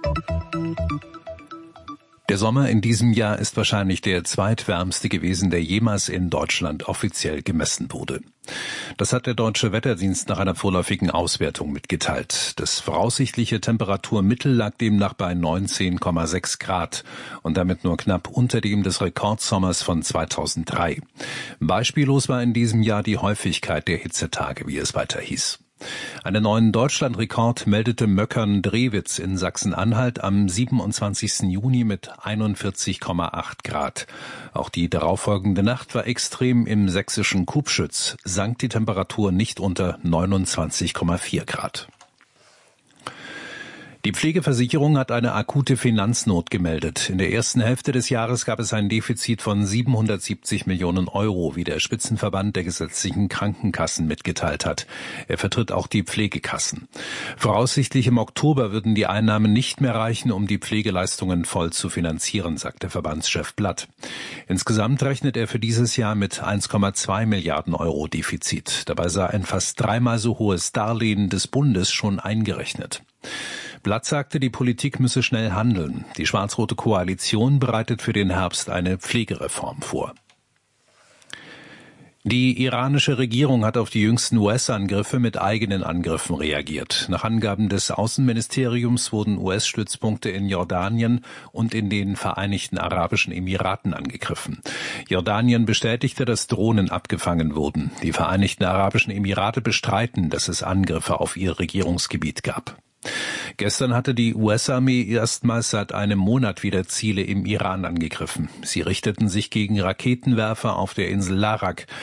Der Sommer in diesem Jahr ist wahrscheinlich der zweitwärmste gewesen, der jemals in Deutschland offiziell gemessen wurde. Das hat der Deutsche Wetterdienst nach einer vorläufigen Auswertung mitgeteilt. Das voraussichtliche Temperaturmittel lag demnach bei neunzehn Komma sechs Grad und damit nur knapp unter dem des Rekordsommers von zweitausenddrei. Beispiellos war in diesem Jahr die Häufigkeit der Hitzetage, wie es weiter hieß. Einen neuen Deutschlandrekord meldete Möckern-Drewitz in Sachsen-Anhalt am siebenundzwanzigsten Juni mit einundvierzig Komma acht Grad. Auch die darauffolgende Nacht war extrem. Im sächsischen Kubschütz sank die Temperatur nicht unter neunundzwanzig Komma vier Grad. Die Pflegeversicherung hat eine akute Finanznot gemeldet. In der ersten Hälfte des Jahres gab es ein Defizit von siebenhundertsiebzig Millionen Euro, wie der Spitzenverband der gesetzlichen Krankenkassen mitgeteilt hat. Er vertritt auch die Pflegekassen. Voraussichtlich im Oktober würden die Einnahmen nicht mehr reichen, um die Pflegeleistungen voll zu finanzieren, sagt der Verbandschef Blatt. Insgesamt rechnet er für dieses Jahr mit eins Komma zwei Milliarden Euro Defizit. Dabei sei ein fast dreimal so hohes Darlehen des Bundes schon eingerechnet. Blatt sagte, die Politik müsse schnell handeln. Die schwarz-rote Koalition bereitet für den Herbst eine Pflegereform vor. Die iranische Regierung hat auf die jüngsten U S-Angriffe mit eigenen Angriffen reagiert. Nach Angaben des Außenministeriums wurden U S-Stützpunkte in Jordanien und in den Vereinigten Arabischen Emiraten angegriffen. Jordanien bestätigte, dass Drohnen abgefangen wurden. Die Vereinigten Arabischen Emirate bestreiten, dass es Angriffe auf ihr Regierungsgebiet gab. Gestern hatte die U S-Armee erstmals seit einem Monat wieder Ziele im Iran angegriffen. Sie richteten sich gegen Raketenwerfer auf der Insel Larak.